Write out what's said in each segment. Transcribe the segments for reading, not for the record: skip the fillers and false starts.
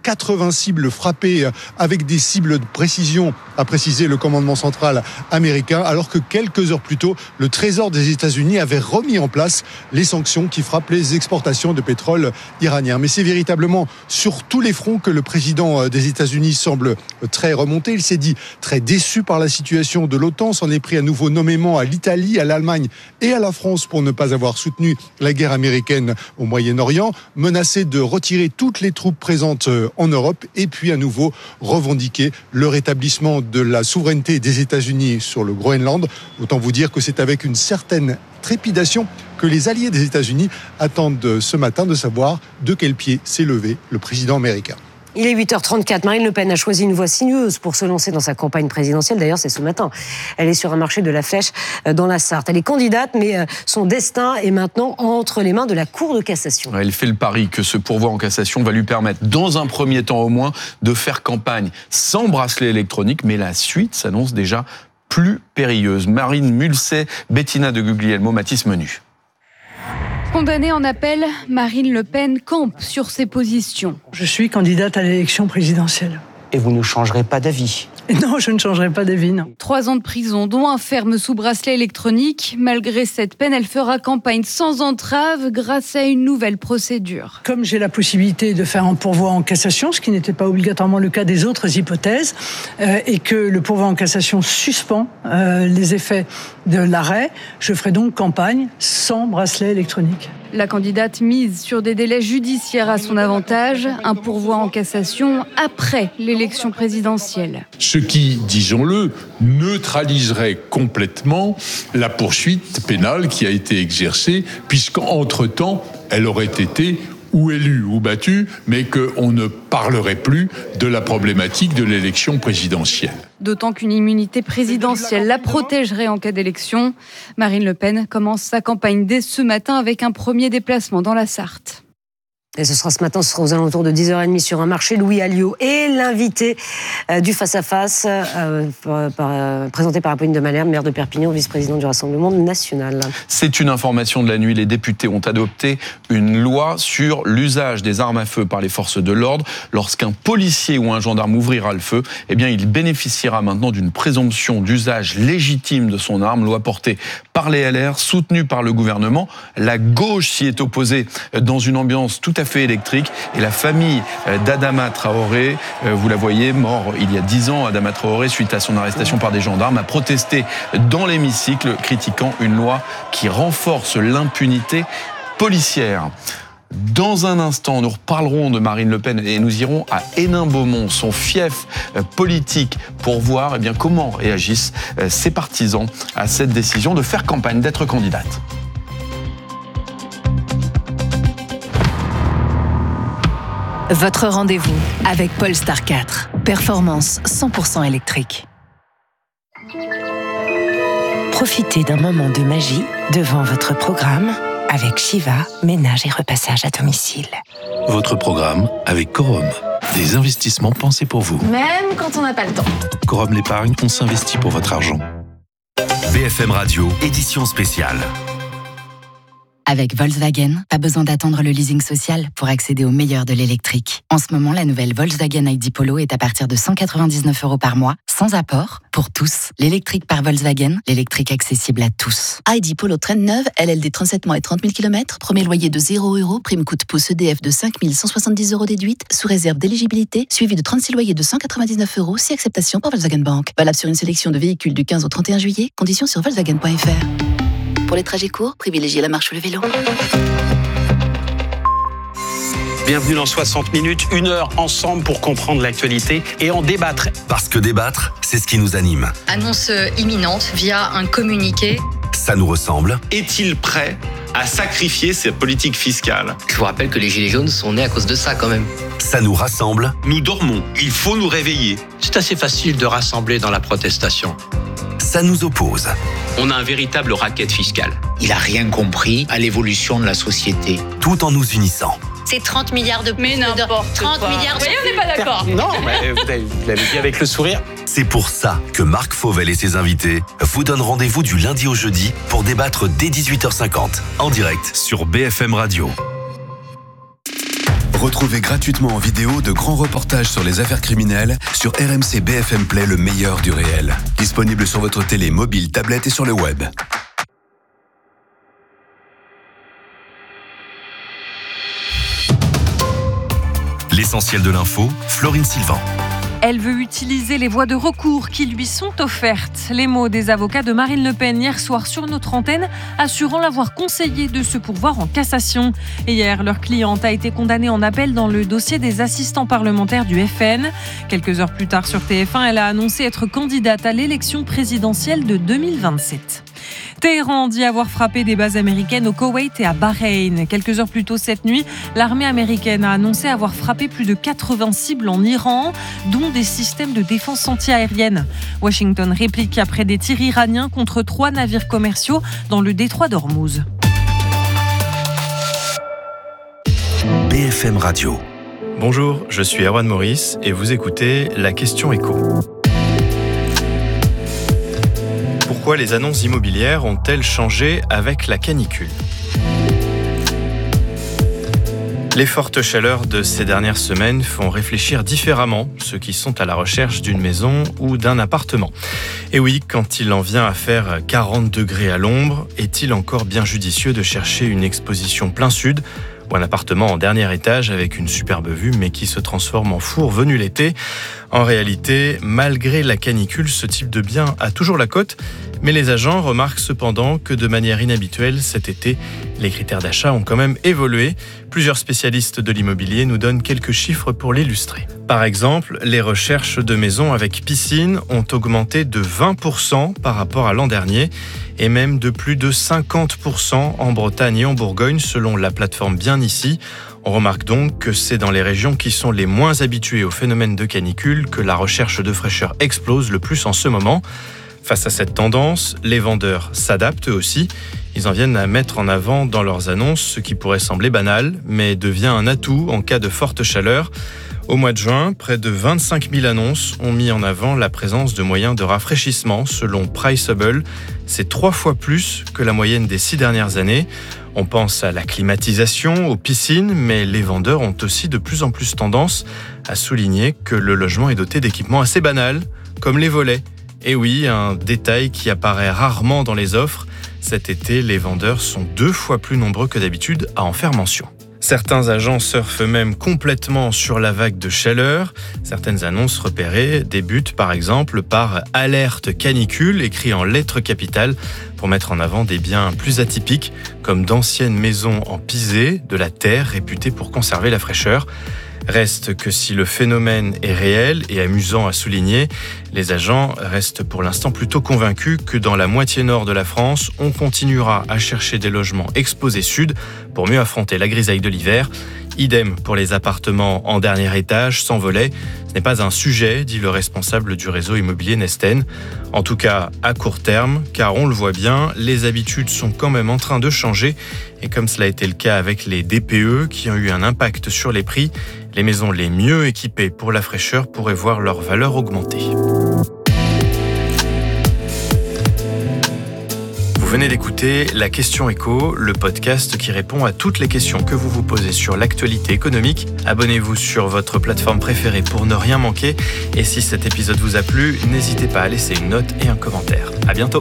80 cibles frappées avec des cibles de précision, a précisé le commandement central américain, alors que quelques heures plus tôt, le Trésor des États-Unis avait remis en place les sanctions qui frappent les exportations de pétrole iranien. Mais c'est véritablement sur tous les fronts que le président des États-Unis semble très remonté. Il s'est dit très déçu par la situation de l'OTAN, s'en est pris à nouveau nommément à l'Italie, à l'Allemagne et à la France pour ne pas avoir soutenu la guerre américaine au Moyen-Orient, menacé de retirer toutes les troupes présentes en Europe et puis à nouveau revendiquer le rétablissement de la souveraineté des États-Unis sur le Groenland. Autant vous dire que c'est avec une certaine trépidation que les alliés des États-Unis attendent ce matin de savoir de quel pied s'est levé le président américain. Il est 8h34. Marine Le Pen a choisi une voie sinueuse pour se lancer dans sa campagne présidentielle. D'ailleurs, c'est ce matin. Elle est sur un marché de la Flèche dans la Sarthe. Elle est candidate, mais son destin est maintenant entre les mains de la Cour de cassation. Elle fait le pari que ce pourvoi en cassation va lui permettre, dans un premier temps au moins, de faire campagne sans bracelet électronique. Mais la suite s'annonce déjà plus périlleuse. Marine Mulset, Bettina de Guglielmo, Mathis Menu. Condamnée en appel, Marine Le Pen campe sur ses positions. Je suis candidate à l'élection présidentielle. Et vous ne changerez pas d'avis ? Non, je ne changerai pas d'avis, non. 3 ans de prison, dont un ferme sous bracelet électronique. Malgré cette peine, elle fera campagne sans entrave grâce à une nouvelle procédure. Comme j'ai la possibilité de faire un pourvoi en cassation, ce qui n'était pas obligatoirement le cas des autres hypothèses, et que le pourvoi en cassation suspend les effets de l'arrêt, je ferai donc campagne sans bracelet électronique. La candidate mise sur des délais judiciaires à son avantage, un pourvoi en cassation après l'élection présidentielle. Ce qui, disons-le, neutraliserait complètement la poursuite pénale qui a été exercée, puisqu'entre-temps, elle aurait été ou élue ou battue, mais qu'on ne parlerait plus de la problématique de l'élection présidentielle. D'autant qu'une immunité présidentielle la protégerait en cas d'élection. Marine Le Pen commence sa campagne dès ce matin avec un premier déplacement dans la Sarthe. Et ce sera aux alentours de 10h30 sur un marché. Louis Alliot est l'invité du face-à-face présenté par Apolline de Malherbe, maire de Perpignan, vice-président du Rassemblement national. C'est une information de la nuit. Les députés ont adopté une loi sur l'usage des armes à feu par les forces de l'ordre. Lorsqu'un policier ou un gendarme ouvrira le feu, eh bien, il bénéficiera maintenant d'une présomption d'usage légitime de son arme. Loi portée par les LR, soutenue par le gouvernement. La gauche s'y est opposée dans une ambiance tout à fait électrique. Et la famille d'Adama Traoré, vous la voyez, mort il y a 10 ans, Adama Traoré, suite à son arrestation par des gendarmes, a protesté dans l'hémicycle, critiquant une loi qui renforce l'impunité policière. Dans un instant, nous reparlerons de Marine Le Pen et nous irons à Hénin-Beaumont, son fief politique, pour voir eh bien, comment réagissent ses partisans à cette décision de faire campagne, d'être candidate. Votre rendez-vous avec Polestar 4. Performance 100% électrique. Profitez d'un moment de magie devant votre programme avec Shiva, ménage et repassage à domicile. Votre programme avec Corum. Des investissements pensés pour vous. Même quand on n'a pas le temps. Corum l'épargne, on s'investit pour votre argent. BFM Radio, édition spéciale. Avec Volkswagen, pas besoin d'attendre le leasing social pour accéder au meilleur de l'électrique. En ce moment, la nouvelle Volkswagen ID Polo est à partir de 199 € par mois, sans apport, pour tous. L'électrique par Volkswagen, l'électrique accessible à tous. ID Polo traîne neuve, LLD 37 mois et 30 000 km, premier loyer de 0 €, prime coup de pouce EDF de 5 170 € déduite, sous réserve d'éligibilité, suivi de 36 loyers de 199 €, si acceptation par Volkswagen Bank. Valable sur une sélection de véhicules du 15 au 31 juillet, conditions sur Volkswagen.fr. Pour les trajets courts, privilégiez la marche ou le vélo. Bienvenue dans 60 minutes, 1 heure ensemble pour comprendre l'actualité et en débattre. Parce que débattre, c'est ce qui nous anime. Annonce imminente via un communiqué. Ça nous ressemble. Est-il prêt à sacrifier sa politique fiscale ? Je vous rappelle que les Gilets jaunes sont nés à cause de ça quand même. Ça nous rassemble. Nous dormons, il faut nous réveiller. C'est assez facile de rassembler dans la protestation. Ça nous oppose. On a un véritable racket fiscal. Il n'a rien compris à l'évolution de la société. Tout en nous unissant. C'est 30 milliards de... Mais n'importe 30 quoi. milliards de... Oui, on n'est pas d'accord. Non, mais vous l'avez dit avec le sourire. C'est pour ça que Marc Fauvel et ses invités vous donnent rendez-vous du lundi au jeudi pour débattre dès 18h50, en direct sur BFM Radio. Retrouvez gratuitement en vidéo de grands reportages sur les affaires criminelles sur RMC BFM Play, le meilleur du réel. Disponible sur votre télé, mobile, tablette et sur le web. L'essentiel de l'info, Florine Sylvain. Elle veut utiliser les voies de recours qui lui sont offertes. Les mots des avocats de Marine Le Pen hier soir sur notre antenne, assurant l'avoir conseillé de se pourvoir en cassation. Hier, leur cliente a été condamnée en appel dans le dossier des assistants parlementaires du FN. Quelques heures plus tard sur TF1, elle a annoncé être candidate à l'élection présidentielle de 2027. Téhéran dit avoir frappé des bases américaines au Koweït et à Bahreïn. Quelques heures plus tôt cette nuit, l'armée américaine a annoncé avoir frappé plus de 80 cibles en Iran, dont des systèmes de défense anti-aérienne. Washington réplique après des tirs iraniens contre 3 navires commerciaux dans le détroit d'Ormuz. BFM Radio. Bonjour, je suis Erwan Maurice et vous écoutez La Question Écho. Pourquoi les annonces immobilières ont-elles changé avec la canicule ? Les fortes chaleurs de ces dernières semaines font réfléchir différemment ceux qui sont à la recherche d'une maison ou d'un appartement. Et oui, quand il en vient à faire 40 degrés à l'ombre, est-il encore bien judicieux de chercher une exposition plein sud ou un appartement en dernier étage avec une superbe vue mais qui se transforme en four venu l'été ? En réalité, malgré la canicule, ce type de bien a toujours la cote, mais les agents remarquent cependant que de manière inhabituelle cet été, les critères d'achat ont quand même évolué. Plusieurs spécialistes de l'immobilier nous donnent quelques chiffres pour l'illustrer. Par exemple, les recherches de maisons avec piscine ont augmenté de 20% par rapport à l'an dernier et même de plus de 50% en Bretagne et en Bourgogne selon la plateforme Bien Ici. On remarque donc que c'est dans les régions qui sont les moins habituées au phénomène de canicule que la recherche de fraîcheur explose le plus en ce moment. Face à cette tendance, les vendeurs s'adaptent eux aussi. Ils en viennent à mettre en avant dans leurs annonces ce qui pourrait sembler banal, mais devient un atout en cas de forte chaleur. Au mois de juin, près de 25 000 annonces ont mis en avant la présence de moyens de rafraîchissement selon Priceable. C'est 3 fois plus que la moyenne des 6 dernières années. On pense à la climatisation, aux piscines, mais les vendeurs ont aussi de plus en plus tendance à souligner que le logement est doté d'équipements assez banals, comme les volets. Et oui, un détail qui apparaît rarement dans les offres. Cet été, les vendeurs sont 2 fois plus nombreux que d'habitude à en faire mention. Certains agents surfent même complètement sur la vague de chaleur. Certaines annonces repérées débutent par exemple par « Alerte canicule » écrit en lettres capitales pour mettre en avant des biens plus atypiques comme d'anciennes maisons en pisé, de la terre réputée pour conserver la fraîcheur. Reste que si le phénomène est réel et amusant à souligner, les agents restent pour l'instant plutôt convaincus que dans la moitié nord de la France, on continuera à chercher des logements exposés sud pour mieux affronter la grisaille de l'hiver. Idem pour les appartements en dernier étage, sans volet. Ce n'est pas un sujet, dit le responsable du réseau immobilier Nesten. En tout cas, à court terme, car on le voit bien, les habitudes sont quand même en train de changer. Et comme cela a été le cas avec les DPE qui ont eu un impact sur les prix, les maisons les mieux équipées pour la fraîcheur pourraient voir leur valeur augmenter. Vous venez d'écouter La Question Écho, le podcast qui répond à toutes les questions que vous vous posez sur l'actualité économique. Abonnez-vous sur votre plateforme préférée pour ne rien manquer. Et si cet épisode vous a plu, n'hésitez pas à laisser une note et un commentaire. À bientôt.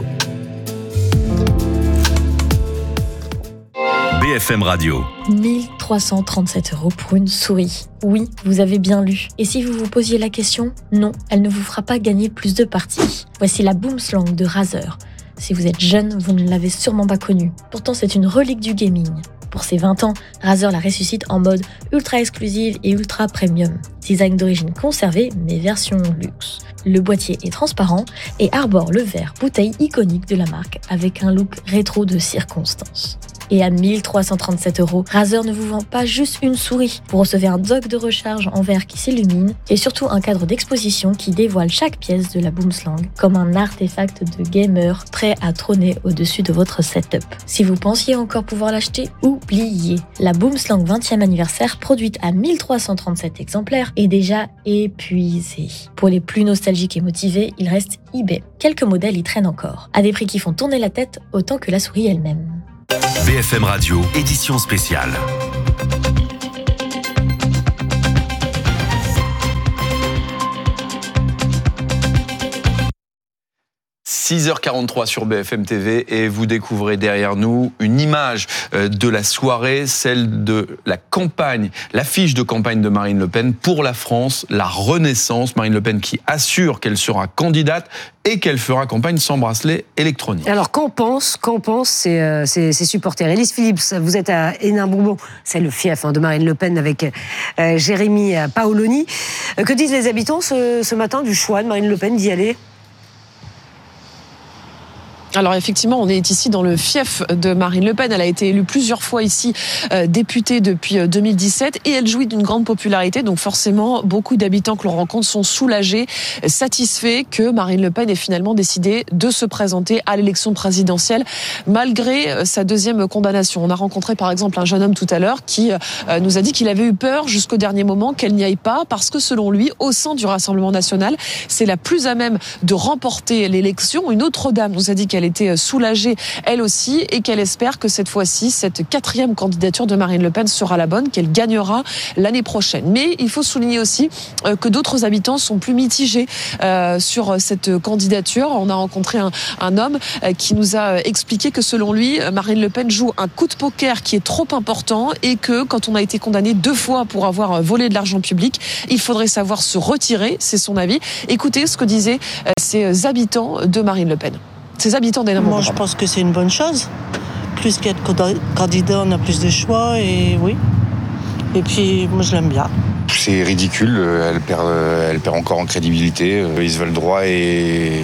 BFM Radio. 1337 € pour une souris. Oui, vous avez bien lu. Et si vous vous posiez la question, non, elle ne vous fera pas gagner plus de parties. Voici la Boomslang de Razer. Si vous êtes jeune, vous ne l'avez sûrement pas connue. Pourtant, c'est une relique du gaming. Pour ses 20 ans, Razer la ressuscite en mode ultra exclusive et ultra premium. Design d'origine conservé, mais version luxe. Le boîtier est transparent et arbore le verre bouteille iconique de la marque avec un look rétro de circonstance. Et à 1337 €, Razer ne vous vend pas juste une souris. Vous recevez un dock de recharge en verre qui s'illumine et surtout un cadre d'exposition qui dévoile chaque pièce de la Boomslang comme un artefact de gamer prêt à trôner au-dessus de votre setup. Si vous pensiez encore pouvoir l'acheter, oubliez. La Boomslang 20e anniversaire, produite à 1337 exemplaires, est déjà épuisée. Pour les plus nostalgiques et motivés, il reste eBay. Quelques modèles y traînent encore, à des prix qui font tourner la tête autant que la souris elle-même. BFM Radio, édition spéciale. 6h43 sur BFM TV et vous découvrez derrière nous une image de la soirée, celle de la campagne, l'affiche de campagne de Marine Le Pen pour la France, la Renaissance. Marine Le Pen qui assure qu'elle sera candidate et qu'elle fera campagne sans bracelet électronique. Alors qu'en pensent ses supporters? Élise Phillips, vous êtes à Hénin-Bourbon, c'est le fief de Marine Le Pen avec Jérémy Paoloni. Que disent les habitants ce matin du choix de Marine Le Pen d'y aller? Alors effectivement, on est ici dans le fief de Marine Le Pen. Elle a été élue plusieurs fois ici députée depuis 2017 et elle jouit d'une grande popularité. Donc forcément, beaucoup d'habitants que l'on rencontre sont soulagés, satisfaits que Marine Le Pen ait finalement décidé de se présenter à l'élection présidentielle malgré sa deuxième condamnation. On a rencontré par exemple un jeune homme tout à l'heure qui nous a dit qu'il avait eu peur jusqu'au dernier moment qu'elle n'y aille pas parce que selon lui, au sein du Rassemblement national, c'est la plus à même de remporter l'élection. Une autre dame nous a dit qu'elle était soulagée, elle aussi, et qu'elle espère que cette fois-ci, cette 4e candidature de Marine Le Pen sera la bonne, qu'elle gagnera l'année prochaine. Mais il faut souligner aussi que d'autres habitants sont plus mitigés sur cette candidature. On a rencontré un homme qui nous a expliqué que selon lui, Marine Le Pen joue un coup de poker qui est trop important et que quand on a été condamné 2 fois pour avoir volé de l'argent public, il faudrait savoir se retirer, c'est son avis. Écoutez ce que disaient ces habitants de Marine Le Pen. Ces habitants d'Hénin-Bourbon. Moi, je pense que c'est une bonne chose. Plus qu'être candidat, on a plus de choix et oui. Et puis, moi, je l'aime bien. C'est ridicule. Elle perd encore en crédibilité. Ils se veulent droit et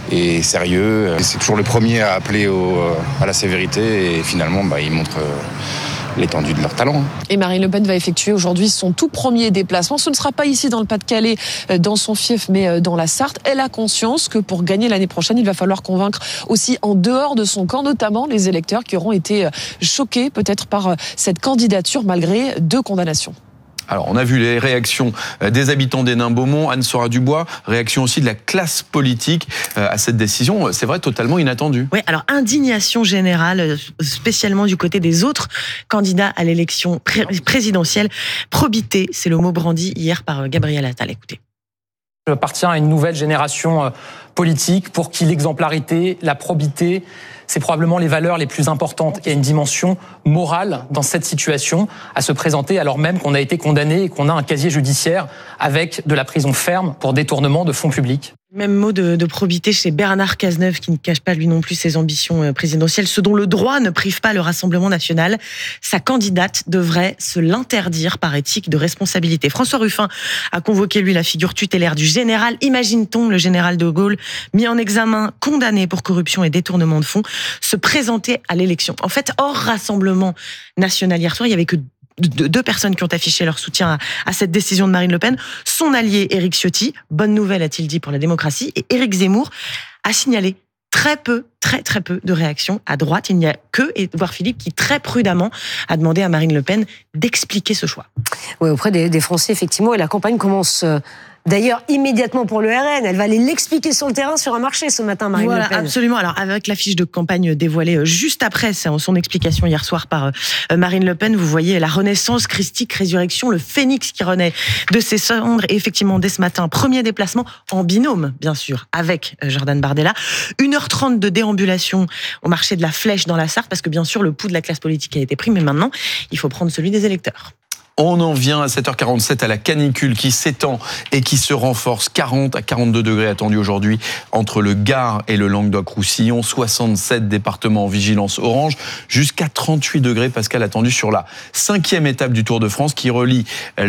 sérieux. C'est toujours le premier à appeler à la sévérité et finalement, ils montrent l'étendue de leur talent. Et Marine Le Pen va effectuer aujourd'hui son tout premier déplacement. Ce ne sera pas ici dans le Pas-de-Calais, dans son fief, mais dans la Sarthe. Elle a conscience que pour gagner l'année prochaine, il va falloir convaincre aussi en dehors de son camp, notamment les électeurs qui auront été choqués peut-être par cette candidature malgré 2 condamnations. Alors, on a vu les réactions des habitants d'Hénin-Beaumont, Anne-Sora Dubois, réaction aussi de la classe politique à cette décision, c'est vrai, totalement inattendue. Oui, alors indignation générale, spécialement du côté des autres candidats à l'élection présidentielle. Probité, c'est le mot brandi hier par Gabriel Attal. Écoutez. J'appartiens à une nouvelle génération politique pour qui l'exemplarité, la probité, c'est probablement les valeurs les plus importantes. Il y a une dimension morale dans cette situation à se présenter alors même qu'on a été condamné et qu'on a un casier judiciaire avec de la prison ferme pour détournement de fonds publics. Même mot de probité chez Bernard Cazeneuve qui ne cache pas lui non plus ses ambitions présidentielles. Ce dont le droit ne prive pas le Rassemblement national, sa candidate devrait se l'interdire par éthique de responsabilité. François Ruffin a convoqué lui la figure tutélaire du général. Imagine-t-on le général de Gaulle mis en examen, condamné pour corruption et détournement de fonds, se présenter à l'élection. En fait, hors Rassemblement national hier soir, il y avait que 2 personnes qui ont affiché leur soutien à cette décision de Marine Le Pen. Son allié Éric Ciotti, bonne nouvelle a-t-il dit pour la démocratie, et Éric Zemmour a signalé très peu de réactions à droite. Il n'y a que Édouard Philippe qui très prudemment a demandé à Marine Le Pen d'expliquer ce choix. Oui, auprès des Français, effectivement, et la campagne commence d'ailleurs immédiatement pour le RN. Elle va aller l'expliquer sur le terrain, sur un marché ce matin, Marine Le Pen. Absolument. Alors avec la fiche de campagne dévoilée juste après son explication hier soir par Marine Le Pen, vous voyez la renaissance, christique, résurrection, le phénix qui renaît de ses cendres. Et effectivement, dès ce matin, premier déplacement en binôme, bien sûr, avec Jordan Bardella. 1h30 de déambulation au marché de la Flèche dans la Sarthe, parce que bien sûr, le pouls de la classe politique a été pris, mais maintenant, il faut prendre celui des électeurs. On en vient à 7h47 à la canicule qui s'étend et qui se renforce. 40 à 42 degrés attendus aujourd'hui entre le Gard et le Languedoc-Roussillon. 67 départements en vigilance orange. Jusqu'à 38 degrés, Pascal, attendu sur la 5e étape du Tour de France qui relie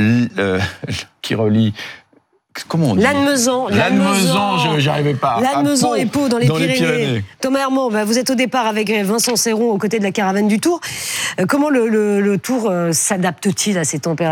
comment on dit ? Lannemezan, j'arrivais pas. Lannemezan et Pau dans les Pyrénées. Thomas Hermont, vous êtes au départ avec Vincent Serron aux côtés de la caravane du Tour. Comment le Tour s'adapte-t-il à ces températures ?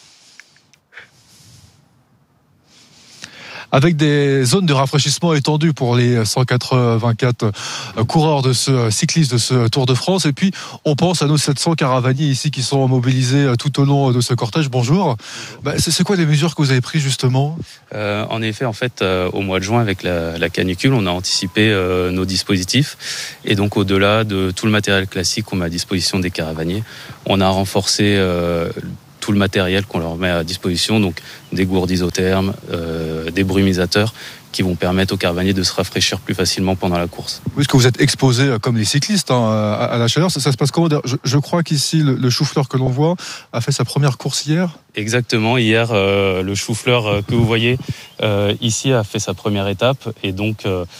Avec des zones de rafraîchissement étendues pour les 184 coureurs de ce cyclistes de ce Tour de France. Et puis, on pense à nos 700 caravaniers ici qui sont mobilisés tout au long de ce cortège. Bonjour. C'est quoi les mesures que vous avez prises justement ? En effet, au mois de juin, avec la canicule, on a anticipé nos dispositifs. Et donc, au-delà de tout le matériel classique qu'on met à disposition des caravaniers, on a renforcé tout le matériel qu'on leur met à disposition, donc des gourdes isothermes, des brumisateurs qui vont permettre aux caravaniers de se rafraîchir plus facilement pendant la course. Oui, parce que vous êtes exposés comme les cyclistes à la chaleur. Ça se passe comment ? Je crois qu'ici, le chou-fleur que l'on voit a fait sa première course hier. Exactement, hier, le chou-fleur que vous voyez ici a fait sa première étape et donc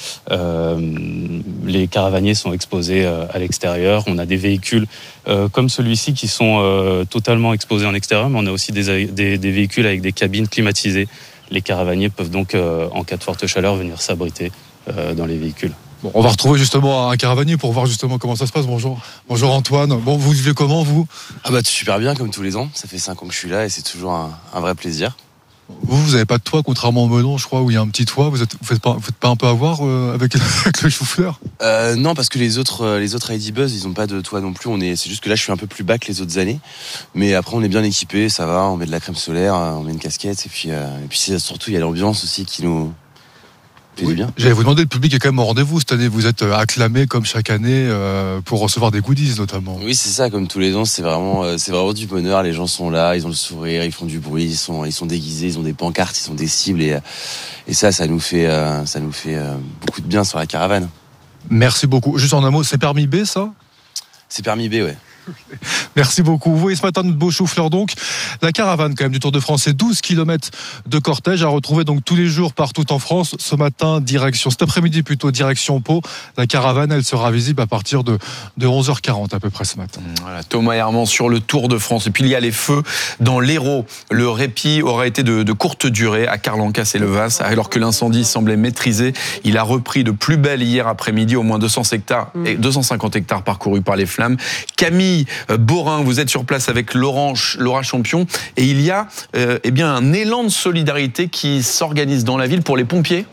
les caravaniers sont exposés à l'extérieur. On a des véhicules comme celui-ci qui sont totalement exposés en extérieur, mais on a aussi des véhicules avec des cabines climatisées. Les caravaniers peuvent donc, en cas de forte chaleur, venir s'abriter dans les véhicules. Bon, on va retrouver justement un caravanier pour voir justement comment ça se passe. Bonjour Antoine. Bon, vous vivez comment, vous ? Super bien, comme tous les ans. Ça fait 5 ans que je suis là et c'est toujours un vrai plaisir. Vous n'avez pas de toit, contrairement au Meudon, je crois, où il y a un petit toit. Vous faites pas un peu avoir avec le chou-fleur ? Non, parce que les autres ID Buzz, ils n'ont pas de toit non plus. C'est juste que là, je suis un peu plus bas que les autres années. Mais après, on est bien équipés, ça va. On met de la crème solaire, on met une casquette. Et puis surtout, il y a l'ambiance aussi qui nous fait du bien. J'allais vous demander, le public est quand même au rendez-vous cette année. Vous êtes acclamé comme chaque année pour recevoir des goodies notamment. Oui, c'est ça, comme tous les ans, c'est vraiment du bonheur. Les gens sont là, ils ont le sourire, ils font du bruit, ils sont déguisés, ils ont des pancartes, ils ont des cibles et ça nous fait beaucoup de bien sur la caravane. Merci beaucoup. Juste en un mot, c'est permis B, ça ? C'est permis B, ouais. Merci beaucoup. Vous voyez ce matin notre beau chou-fleur donc. La caravane quand même du Tour de France, c'est 12 km de cortège à retrouver donc tous les jours partout en France. Ce matin, cet après-midi plutôt, direction Pau. La caravane, elle sera visible à partir de 11h40 à peu près ce matin. Voilà, Thomas Herman sur le Tour de France. Et puis il y a les feux dans l'Hérault. Le répit aura été de courte durée à Carlancas et Levas, alors que l'incendie semblait maîtrisé. Il a repris de plus belle hier après-midi, au moins 250 hectares parcourus par les flammes. Camille Borin, vous êtes sur place avec Laura Champion et il y a un élan de solidarité qui s'organise dans la ville pour les pompiers.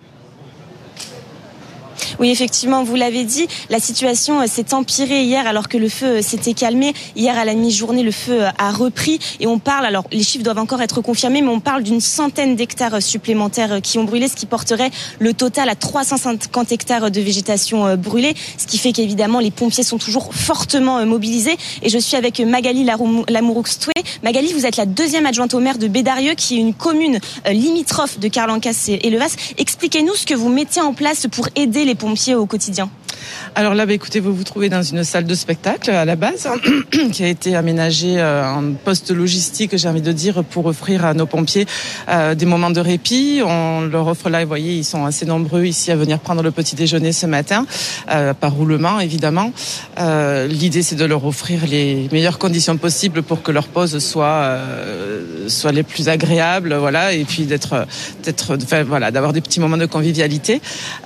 Oui, effectivement, vous l'avez dit, la situation s'est empirée hier alors que le feu s'était calmé. Hier à la mi-journée, le feu a repris et on parle, alors les chiffres doivent encore être confirmés, mais on parle d'une centaine d'hectares supplémentaires qui ont brûlé, ce qui porterait le total à 350 hectares de végétation brûlée, ce qui fait qu'évidemment les pompiers sont toujours fortement mobilisés. Et je suis avec Magali Lamouroux-Stoué. Magali, vous êtes la deuxième adjointe au maire de Bédarieux, qui est une commune limitrophe de Carlancas et Levas. Expliquez-nous ce que vous mettez en place pour aider les pompiers au quotidien. Alors là, écoutez, vous vous trouvez dans une salle de spectacle à la base qui a été aménagée en poste logistique, j'ai envie de dire, pour offrir à nos pompiers des moments de répit. On leur offre là, vous voyez, ils sont assez nombreux ici à venir prendre le petit déjeuner ce matin, par roulement évidemment. L'idée, c'est de leur offrir les meilleures conditions possibles pour que leur pause soit les plus agréables, voilà, et puis d'avoir des petits moments de convivialité.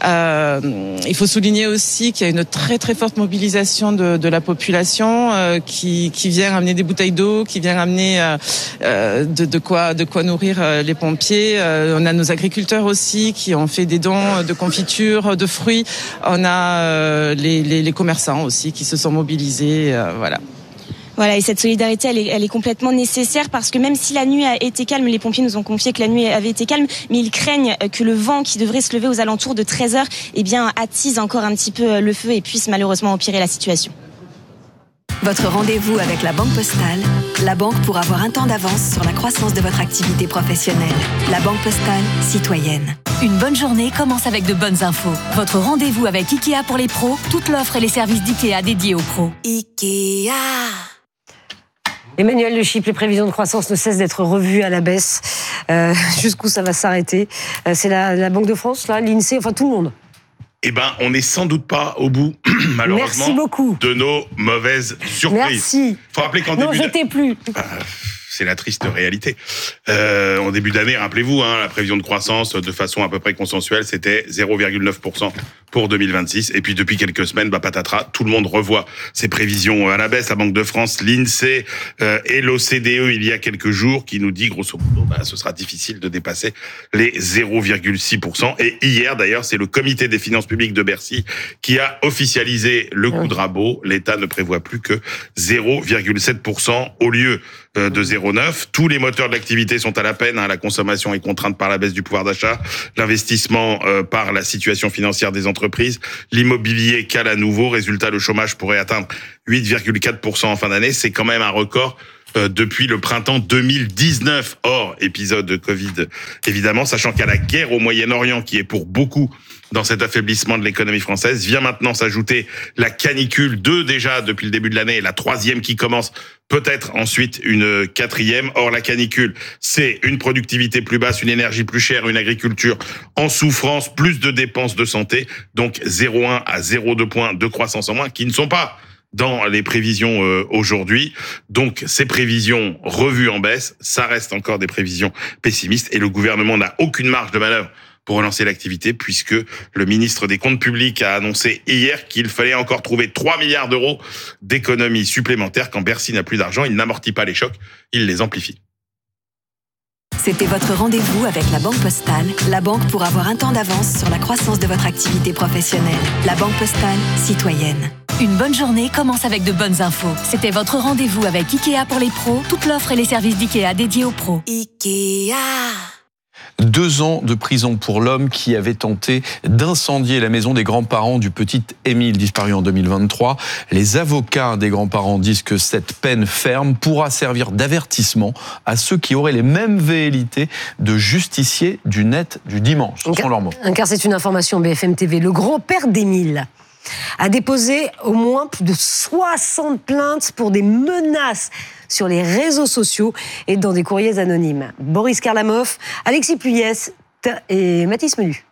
Il faut souligner aussi qu'il y a une très très forte mobilisation de la population qui vient amener des bouteilles d'eau, qui vient amener de quoi nourrir les pompiers. On a nos agriculteurs aussi qui ont fait des dons de confitures, de fruits. On a les commerçants aussi qui se sont mobilisés, voilà. Voilà, et cette solidarité, elle est complètement nécessaire parce que même si la nuit a été calme, les pompiers nous ont confié que la nuit avait été calme, mais ils craignent que le vent qui devrait se lever aux alentours de 13h, attise encore un petit peu le feu et puisse malheureusement empirer la situation. Votre rendez-vous avec la Banque Postale, la banque pour avoir un temps d'avance sur la croissance de votre activité professionnelle. La Banque Postale, citoyenne. Une bonne journée commence avec de bonnes infos. Votre rendez-vous avec Ikea pour les pros, toute l'offre et les services d'Ikea dédiés aux pros. Ikea. Emmanuel Le Chypre, les prévisions de croissance ne cessent d'être revues à la baisse. Jusqu'où ça va s'arrêter ? C'est la Banque de France, là, l'INSEE, enfin tout le monde. On n'est sans doute pas au bout, malheureusement, Merci beaucoup. De nos mauvaises surprises. Merci. Faut rappeler qu'en non, je t'ai plus. C'est la triste réalité. En début d'année, rappelez-vous, la prévision de croissance, de façon à peu près consensuelle, c'était 0,9% pour 2026. Et puis depuis quelques semaines, patatras, tout le monde revoit ses prévisions à la baisse. La Banque de France, l'INSEE et l'OCDE il y a quelques jours, qui nous dit grosso modo, ce sera difficile de dépasser les 0,6%. Et hier, d'ailleurs, c'est le Comité des finances publiques de Bercy qui a officialisé le coup de rabot. L'État ne prévoit plus que 0,7% au lieu de 0,9. Tous les moteurs de l'activité sont à la peine. La consommation est contrainte par la baisse du pouvoir d'achat, l'investissement par la situation financière des entreprises, l'immobilier cale à nouveau. Résultat, le chômage pourrait atteindre 8,4% en fin d'année. C'est quand même un record depuis le printemps 2019, hors épisode de Covid, évidemment, sachant qu'à la guerre au Moyen-Orient, qui est pour beaucoup dans cet affaiblissement de l'économie française, vient maintenant s'ajouter la canicule, 2 déjà depuis le début de l'année, et la 3e qui commence, peut-être ensuite une 4e. Or, la canicule, c'est une productivité plus basse, une énergie plus chère, une agriculture en souffrance, plus de dépenses de santé, donc 0,1 à 0,2 points de croissance en moins, qui ne sont pas dans les prévisions aujourd'hui. Donc, ces prévisions revues en baisse, ça reste encore des prévisions pessimistes, et le gouvernement n'a aucune marge de manœuvre pour relancer l'activité, puisque le ministre des Comptes publics a annoncé hier qu'il fallait encore trouver 3 milliards d'euros d'économies supplémentaires. Quand Bercy n'a plus d'argent, il n'amortit pas les chocs, il les amplifie. C'était votre rendez-vous avec la Banque Postale, la banque pour avoir un temps d'avance sur la croissance de votre activité professionnelle. La Banque Postale, citoyenne. Une bonne journée commence avec de bonnes infos. C'était votre rendez-vous avec IKEA pour les pros. Toute l'offre et les services d'IKEA dédiés aux pros. IKEA. 2 ans de prison pour l'homme qui avait tenté d'incendier la maison des grands-parents du petit Émile, disparu en 2023. Les avocats des grands-parents disent que cette peine ferme pourra servir d'avertissement à ceux qui auraient les mêmes velléités de justiciers du net du dimanche. Ce sont leurs mots. Car c'est une information BFM TV. Le grand-père d'Émile a déposé au moins plus de 60 plaintes pour des menaces sur les réseaux sociaux et dans des courriers anonymes. Boris Karlamov, Alexis Puyès et Mathis Melu.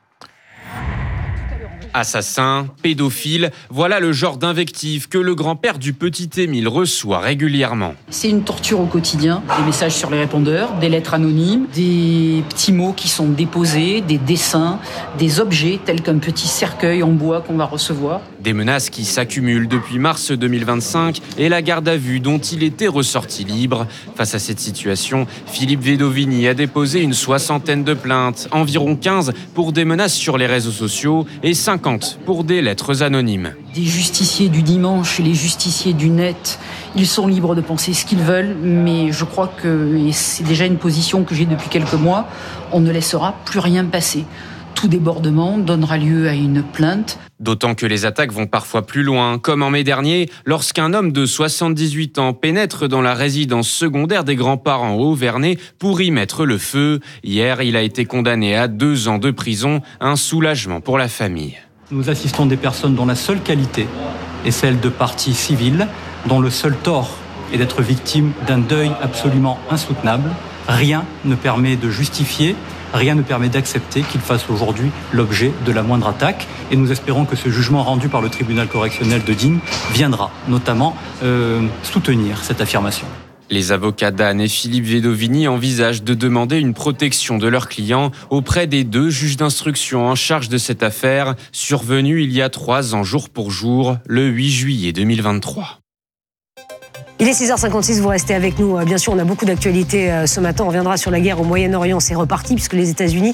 Assassin, pédophile, voilà le genre d'invective que le grand-père du petit Émile reçoit régulièrement. C'est une torture au quotidien, des messages sur les répondeurs, des lettres anonymes, des petits mots qui sont déposés, des dessins, des objets tels qu'un petit cercueil en bois qu'on va recevoir. Des menaces qui s'accumulent depuis mars 2025 et la garde à vue dont il était ressorti libre. Face à cette situation, Philippe Vedovini a déposé une 60aine de plaintes, environ 15 pour des menaces sur les réseaux sociaux et 50 pour des lettres anonymes. Des justiciers du dimanche et les justiciers du net, ils sont libres de penser ce qu'ils veulent, mais je crois que, et c'est déjà une position que j'ai depuis quelques mois, on ne laissera plus rien passer. Tout débordement donnera lieu à une plainte. D'autant que les attaques vont parfois plus loin, comme en mai dernier, lorsqu'un homme de 78 ans pénètre dans la résidence secondaire des grands-parents au Vernet pour y mettre le feu. Hier, il a été condamné à 2 ans de prison, un soulagement pour la famille. Nous assistons des personnes dont la seule qualité est celle de partie civile, dont le seul tort est d'être victime d'un deuil absolument insoutenable. Rien ne permet de justifier, rien ne permet d'accepter qu'il fasse aujourd'hui l'objet de la moindre attaque. Et nous espérons que ce jugement rendu par le tribunal correctionnel de Digne viendra notamment soutenir cette affirmation. Les avocats d'Anne et Philippe Vedovini envisagent de demander une protection de leurs clients auprès des 2 juges d'instruction en charge de cette affaire, survenue il y a 3 ans jour pour jour, le 8 juillet 2023. Il est 6h56, vous restez avec nous. Bien sûr, on a beaucoup d'actualités ce matin. On reviendra sur la guerre au Moyen-Orient. C'est reparti puisque les États-Unis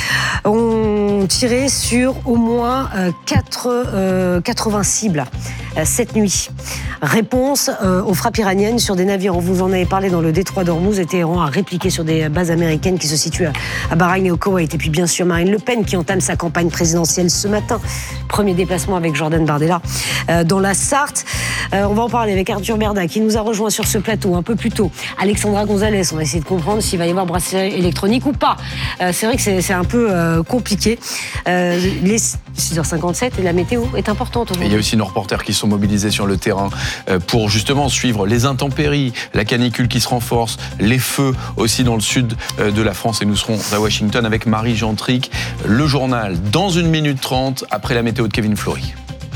ont tiré sur au moins 80 cibles cette nuit. Réponse aux frappes iraniennes sur des navires. On vous en avait parlé dans le détroit d'Ormuz. Et Téhéran a répliqué sur des bases américaines qui se situent à Bahreïn et au Koweït. Et puis bien sûr Marine Le Pen qui entame sa campagne présidentielle ce matin. Premier déplacement avec Jordan Bardella dans la Sarthe. On va en parler avec Arthur Berda qui nous a rejoint sur ce plateau un peu plus tôt. Alexandra Gonzalez, on va essayer de comprendre s'il va y avoir bracelet électronique ou pas. C'est vrai que c'est un peu compliqué. Les 6h57 et la météo est importante aujourd'hui. Il y a aussi nos reporters qui sont mobilisés sur le terrain pour justement suivre les intempéries, la canicule qui se renforce, les feux aussi dans le sud de la France. Et nous serons à Washington avec Marie Gentric. Le journal dans 1 minute 30 après la météo de Kevin Flory.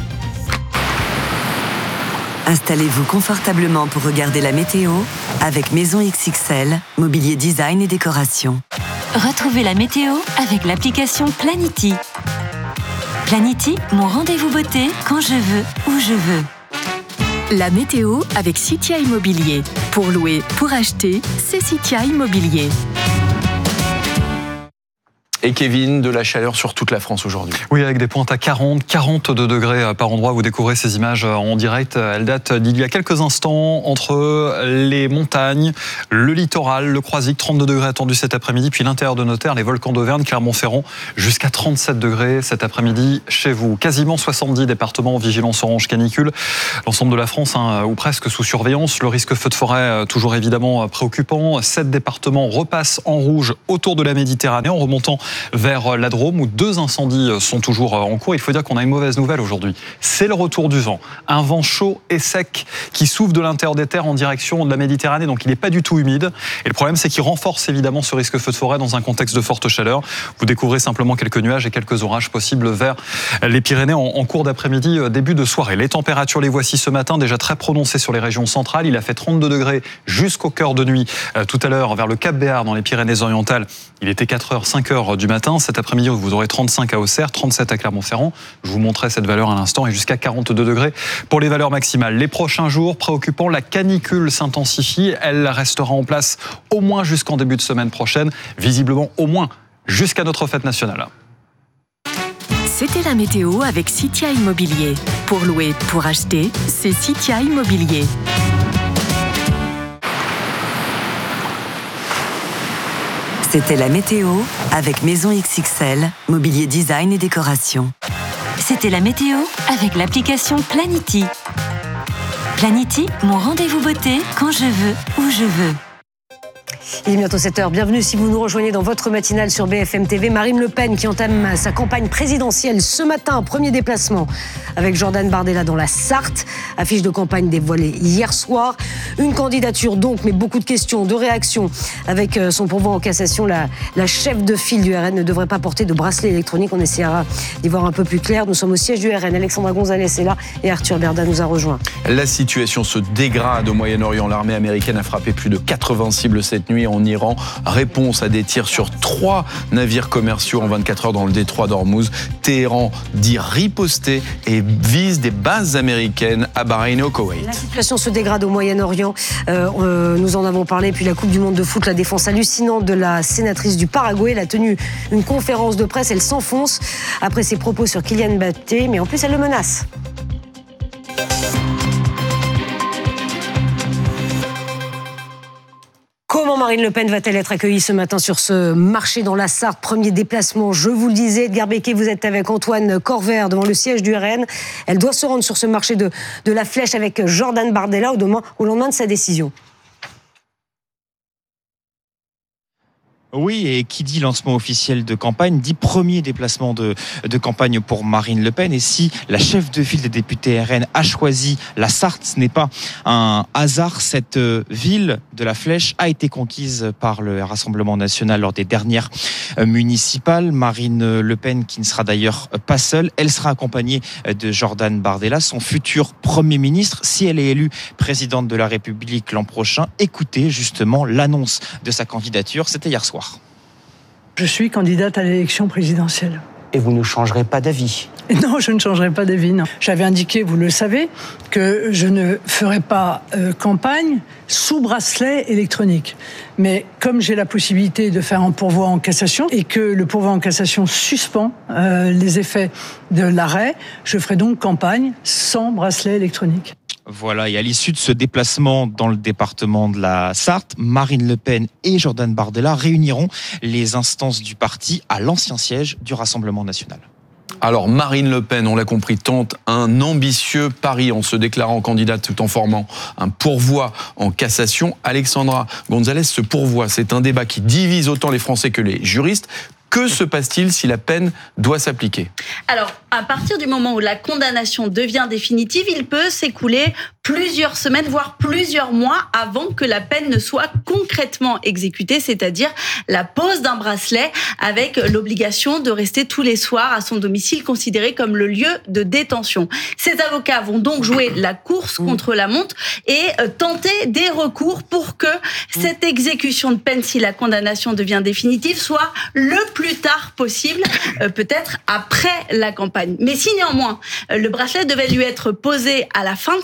Installez-vous confortablement pour regarder la météo avec Maison XXL, mobilier design et décoration. Retrouvez la météo avec l'application Planity. Planity, mon rendez-vous beauté quand je veux, où je veux. La météo avec Citia Immobilier. Pour louer, pour acheter, c'est Citia Immobilier. Et Kevin, de la chaleur sur toute la France aujourd'hui. Oui, avec des pointes à 40, 42 degrés par endroit. Vous découvrez ces images en direct. Elles datent d'il y a quelques instants entre les montagnes, le littoral, le Croisic, 32 degrés attendus cet après-midi, puis l'intérieur de nos terres, les volcans d'Auvergne, Clermont-Ferrand, jusqu'à 37 degrés cet après-midi chez vous. Quasiment 70 départements en vigilance orange canicule. L'ensemble de la France, ou presque sous surveillance. Le risque feu de forêt, toujours évidemment préoccupant. 7 départements repassent en rouge autour de la Méditerranée en remontant vers la Drôme où 2 incendies sont toujours en cours. Il faut dire qu'on a une mauvaise nouvelle aujourd'hui. C'est le retour du vent. Un vent chaud et sec qui souffle de l'intérieur des terres en direction de la Méditerranée. Donc il n'est pas du tout humide. Et le problème, c'est qu'il renforce évidemment ce risque feu de forêt dans un contexte de forte chaleur. Vous découvrez simplement quelques nuages et quelques orages possibles vers les Pyrénées en cours d'après-midi, début de soirée. Les températures, les voici ce matin, déjà très prononcées sur les régions centrales. Il a fait 32 degrés jusqu'au cœur de nuit tout à l'heure vers le Cap Béar dans les Pyrénées-Orientales. Il était 4h, 5h du matin. Cet après-midi, vous aurez 35 à Auxerre, 37 à Clermont-Ferrand. Je vous montrerai cette valeur à l'instant et jusqu'à 42 degrés pour les valeurs maximales. Les prochains jours, préoccupants, la canicule s'intensifie. Elle restera en place au moins jusqu'en début de semaine prochaine, visiblement au moins jusqu'à notre fête nationale. C'était la météo avec Citia Immobilier. Pour louer, pour acheter, c'est Citia Immobilier. C'était la météo avec Maison XXL, mobilier design et décoration. C'était la météo avec l'application Planity. Planity, mon rendez-vous beauté quand je veux, où je veux. Il est bientôt 7h. Bienvenue si vous nous rejoignez dans votre matinale sur BFM TV. Marine Le Pen qui entame sa campagne présidentielle ce matin, premier déplacement avec Jordan Bardella dans la Sarthe. Affiche de campagne dévoilée hier soir. Une candidature donc, mais beaucoup de questions, de réactions. Avec son pourvoi en cassation, la chef de file du RN ne devrait pas porter de bracelet électronique. On essaiera d'y voir un peu plus clair. Nous sommes au siège du RN. Alexandra Gonzalez est là et Arthur Berda nous a rejoint. La situation se dégrade au Moyen-Orient. L'armée américaine a frappé plus de 80 cibles cette nuit en Iran. Réponse à des tirs sur 3 navires commerciaux en 24 heures dans le détroit d'Ormuz. Téhéran dit riposter et vise des bases américaines à Bahreïn et au Koweït. La situation se dégrade au Moyen-Orient. Nous en avons parlé. Puis la Coupe du Monde de foot, la défense hallucinante de la sénatrice du Paraguay. Elle a tenu une conférence de presse. Elle s'enfonce après ses propos sur Kylian Mbappé. Mais en plus, elle le menace. Comment Marine Le Pen va-t-elle être accueillie ce matin sur ce marché dans la Sarthe? Premier déplacement, je vous le disais. Edgar Becquet, vous êtes avec Antoine Corvère devant le siège du RN. Elle doit se rendre sur ce marché de la Flèche avec Jordan Bardella au lendemain de sa décision. Oui, et qui dit lancement officiel de campagne, dit premier déplacement de campagne pour Marine Le Pen. Et si la chef de file des députés RN a choisi la Sarthe, ce n'est pas un hasard. Cette ville de la Flèche a été conquise par le Rassemblement national lors des dernières municipales. Marine Le Pen, qui ne sera d'ailleurs pas seule, elle sera accompagnée de Jordan Bardella, son futur Premier ministre, si elle est élue présidente de la République l'an prochain. Écoutez justement l'annonce de sa candidature, c'était hier soir. Je suis candidate à l'élection présidentielle. Et vous ne changerez pas d'avis? Non, je ne changerai pas d'avis, non. J'avais indiqué, vous le savez, que je ne ferai pas campagne sous bracelet électronique. Mais comme j'ai la possibilité de faire un pourvoi en cassation et que le pourvoi en cassation suspend les effets de l'arrêt, je ferai donc campagne sans bracelet électronique. Voilà, et à l'issue de ce déplacement dans le département de la Sarthe, Marine Le Pen et Jordan Bardella réuniront les instances du parti à l'ancien siège du Rassemblement national. Alors Marine Le Pen, on l'a compris, tente un ambitieux pari en se déclarant candidate tout en formant un pourvoi en cassation. Alexandra Gonzalez, ce pourvoi, c'est un débat qui divise autant les Français que les juristes. Que se passe-t-il si la peine doit s'appliquer? Alors, à partir du moment où la condamnation devient définitive, il peut s'écouler plusieurs semaines, voire plusieurs mois avant que la peine ne soit concrètement exécutée, c'est-à-dire la pose d'un bracelet avec l'obligation de rester tous les soirs à son domicile considéré comme le lieu de détention. Ces avocats vont donc jouer la course contre la montre et tenter des recours pour que cette exécution de peine, si la condamnation devient définitive, soit le plus tard possible, peut-être après la campagne. Mais si néanmoins le bracelet devait lui être posé à la fin de sa campagne,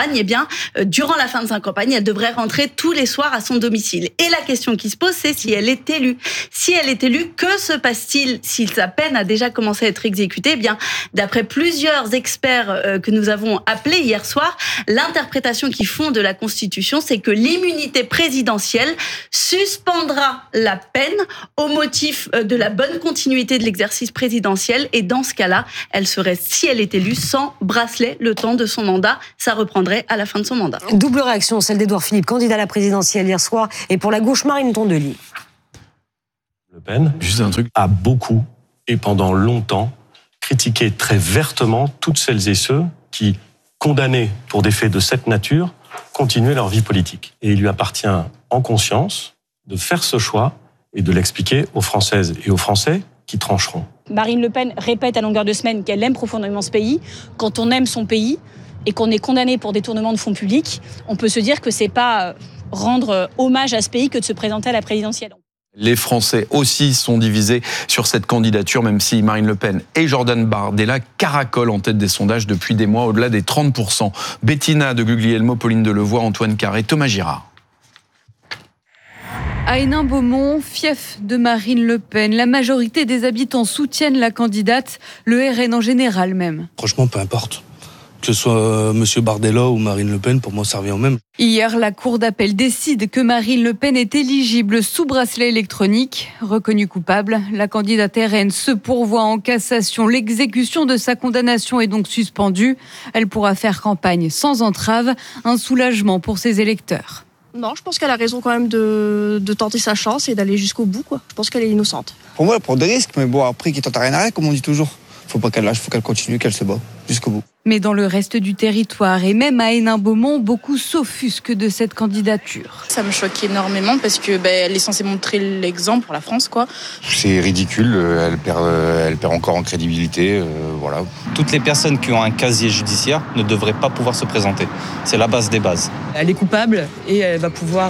campagne, eh bien, durant la fin de sa campagne, elle devrait rentrer tous les soirs à son domicile. Et la question qui se pose, c'est si elle est élue. Si elle est élue, que se passe-t-il si sa peine a déjà commencé à être exécutée? Eh bien, d'après plusieurs experts que nous avons appelés hier soir, l'interprétation qu'ils font de la Constitution, c'est que l'immunité présidentielle suspendra la peine au motif de la bonne continuité de l'exercice présidentiel. Et dans ce cas-là, elle serait, si elle est élue, sans bracelet le temps de son mandat. Ça reprendrait à la fin de son mandat. Double réaction, celle d'Édouard Philippe, candidat à la présidentielle hier soir, et pour la gauche, Marine Tondelier. Le Pen a beaucoup et pendant longtemps critiqué très vertement toutes celles et ceux qui, condamnés pour des faits de cette nature, continuaient leur vie politique. Et il lui appartient en conscience de faire ce choix et de l'expliquer aux Françaises et aux Français qui trancheront. Marine Le Pen répète à longueur de semaine qu'elle aime profondément ce pays. Quand on aime son pays et qu'on est condamné pour détournement de fonds publics, on peut se dire que c'est pas rendre hommage à ce pays que de se présenter à la présidentielle. Les Français aussi sont divisés sur cette candidature, même si Marine Le Pen et Jordan Bardella caracolent en tête des sondages depuis des mois, au-delà des 30%. Bettina de Guglielmo, Pauline Delevoye, Antoine Carré, Thomas Girard. À Hénin-Beaumont, fief de Marine Le Pen, la majorité des habitants soutiennent la candidate, le RN en général même. Franchement, peu importe. Que ce soit M. Bardella ou Marine Le Pen, pour moi, ça revient au même. Hier, la Cour d'appel décide que Marine Le Pen est éligible sous bracelet électronique. Reconnue coupable, la candidate RN se pourvoit en cassation. L'exécution de sa condamnation est donc suspendue. Elle pourra faire campagne sans entrave, un soulagement pour ses électeurs. Non, je pense qu'elle a raison quand même de tenter sa chance et d'aller jusqu'au bout, quoi. Je pense qu'elle est innocente. Pour moi, elle prend des risques, mais bon, après, qui tente rien à rien, comme on dit toujours. Faut pas qu'elle lâche, faut qu'elle continue, qu'elle se bat jusqu'au bout. Mais dans le reste du territoire et même à Hénin-Beaumont, beaucoup s'offusquent de cette candidature. Ça me choque énormément parce que elle est censée montrer l'exemple pour la France, quoi. C'est ridicule, elle perd encore en crédibilité, voilà. Toutes les personnes qui ont un casier judiciaire ne devraient pas pouvoir se présenter. C'est la base des bases. Elle est coupable et elle va pouvoir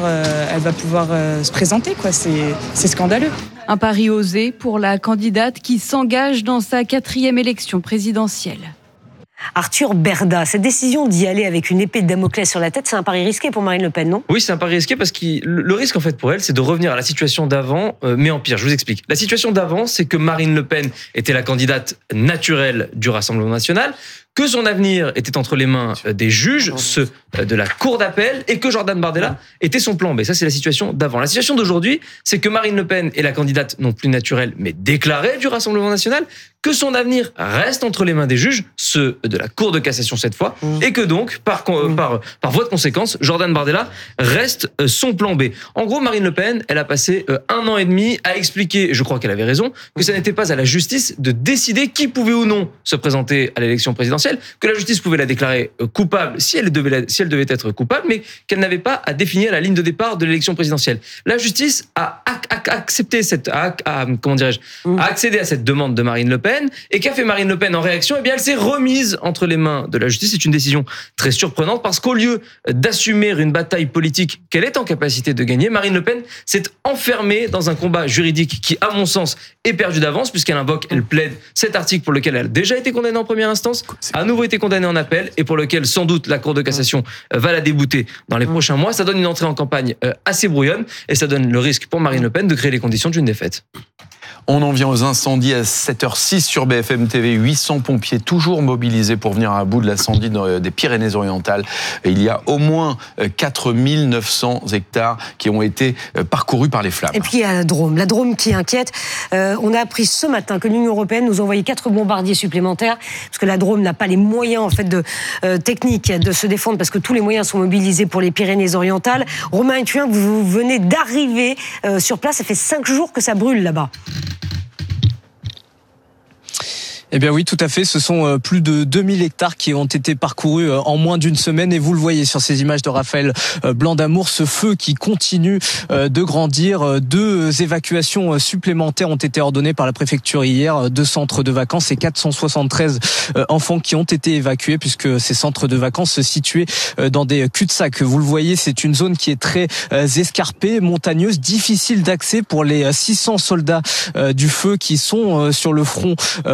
se présenter, quoi. C'est scandaleux. Un pari osé pour la candidate qui s'engage dans sa 4e élection présidentielle. Arthur Berda, cette décision d'y aller avec une épée de Damoclès sur la tête, c'est un pari risqué pour Marine Le Pen, non? Oui, c'est un pari risqué parce que le risque, en fait, pour elle, c'est de revenir à la situation d'avant, mais en pire. Je vous explique. La situation d'avant, c'est que Marine Le Pen était la candidate naturelle du Rassemblement national, que son avenir était entre les mains des juges, ceux de la Cour d'appel, et que Jordan Bardella était son plan B. Ça, c'est la situation d'avant. La situation d'aujourd'hui, c'est que Marine Le Pen est la candidate non plus naturelle, mais déclarée du Rassemblement national, que son avenir reste entre les mains des juges, ceux de la Cour de cassation cette fois, et que donc, par voie de conséquence, Jordan Bardella reste son plan B. En gros, Marine Le Pen, elle a passé 1 an et demi à expliquer, et je crois qu'elle avait raison, que ça n'était pas à la justice de décider qui pouvait ou non se présenter à l'élection présidentielle, que la justice pouvait la déclarer coupable si elle devait être coupable, mais qu'elle n'avait pas à définir la ligne de départ de l'élection présidentielle. La justice a accepté a accédé à cette demande de Marine Le Pen, et qu'a fait Marine Le Pen en réaction? Eh bien, elle s'est remise entre les mains de la justice. C'est une décision très surprenante parce qu'au lieu d'assumer une bataille politique qu'elle est en capacité de gagner, Marine Le Pen s'est enfermée dans un combat juridique qui, à mon sens, est perdu d'avance elle plaide cet article pour lequel elle a déjà été condamnée en première instance, à nouveau été condamnée en appel et pour lequel, sans doute, la Cour de cassation va la débouter dans les prochains mois. Ça donne une entrée en campagne assez brouillonne et ça donne le risque pour Marine Le Pen de créer les conditions d'une défaite. On en vient aux incendies à 7h06 sur BFM TV. 800 pompiers toujours mobilisés pour venir à bout de l'incendie des Pyrénées-Orientales. Et il y a au moins 4900 hectares qui ont été parcourus par les flammes. Et puis il y a la Drôme qui inquiète. On a appris ce matin que l'Union européenne nous envoyait 4 bombardiers supplémentaires parce que la Drôme n'a pas les moyens en fait techniques de se défendre parce que tous les moyens sont mobilisés pour les Pyrénées-Orientales. Romain Ethuin, vous venez d'arriver sur place. Ça fait 5 jours que ça brûle là-bas. Eh bien oui, tout à fait. Ce sont plus de 2000 hectares qui ont été parcourus en moins d'une semaine. Et vous le voyez sur ces images de Raphaël Blanc-d'Amour, ce feu qui continue de grandir. 2 évacuations supplémentaires ont été ordonnées par la préfecture hier. 2 centres de vacances et 473 enfants qui ont été évacués puisque ces centres de vacances se situaient dans des cul-de-sac. Vous le voyez, c'est une zone qui est très escarpée, montagneuse, difficile d'accès pour les 600 soldats du feu qui sont sur le front pour lutter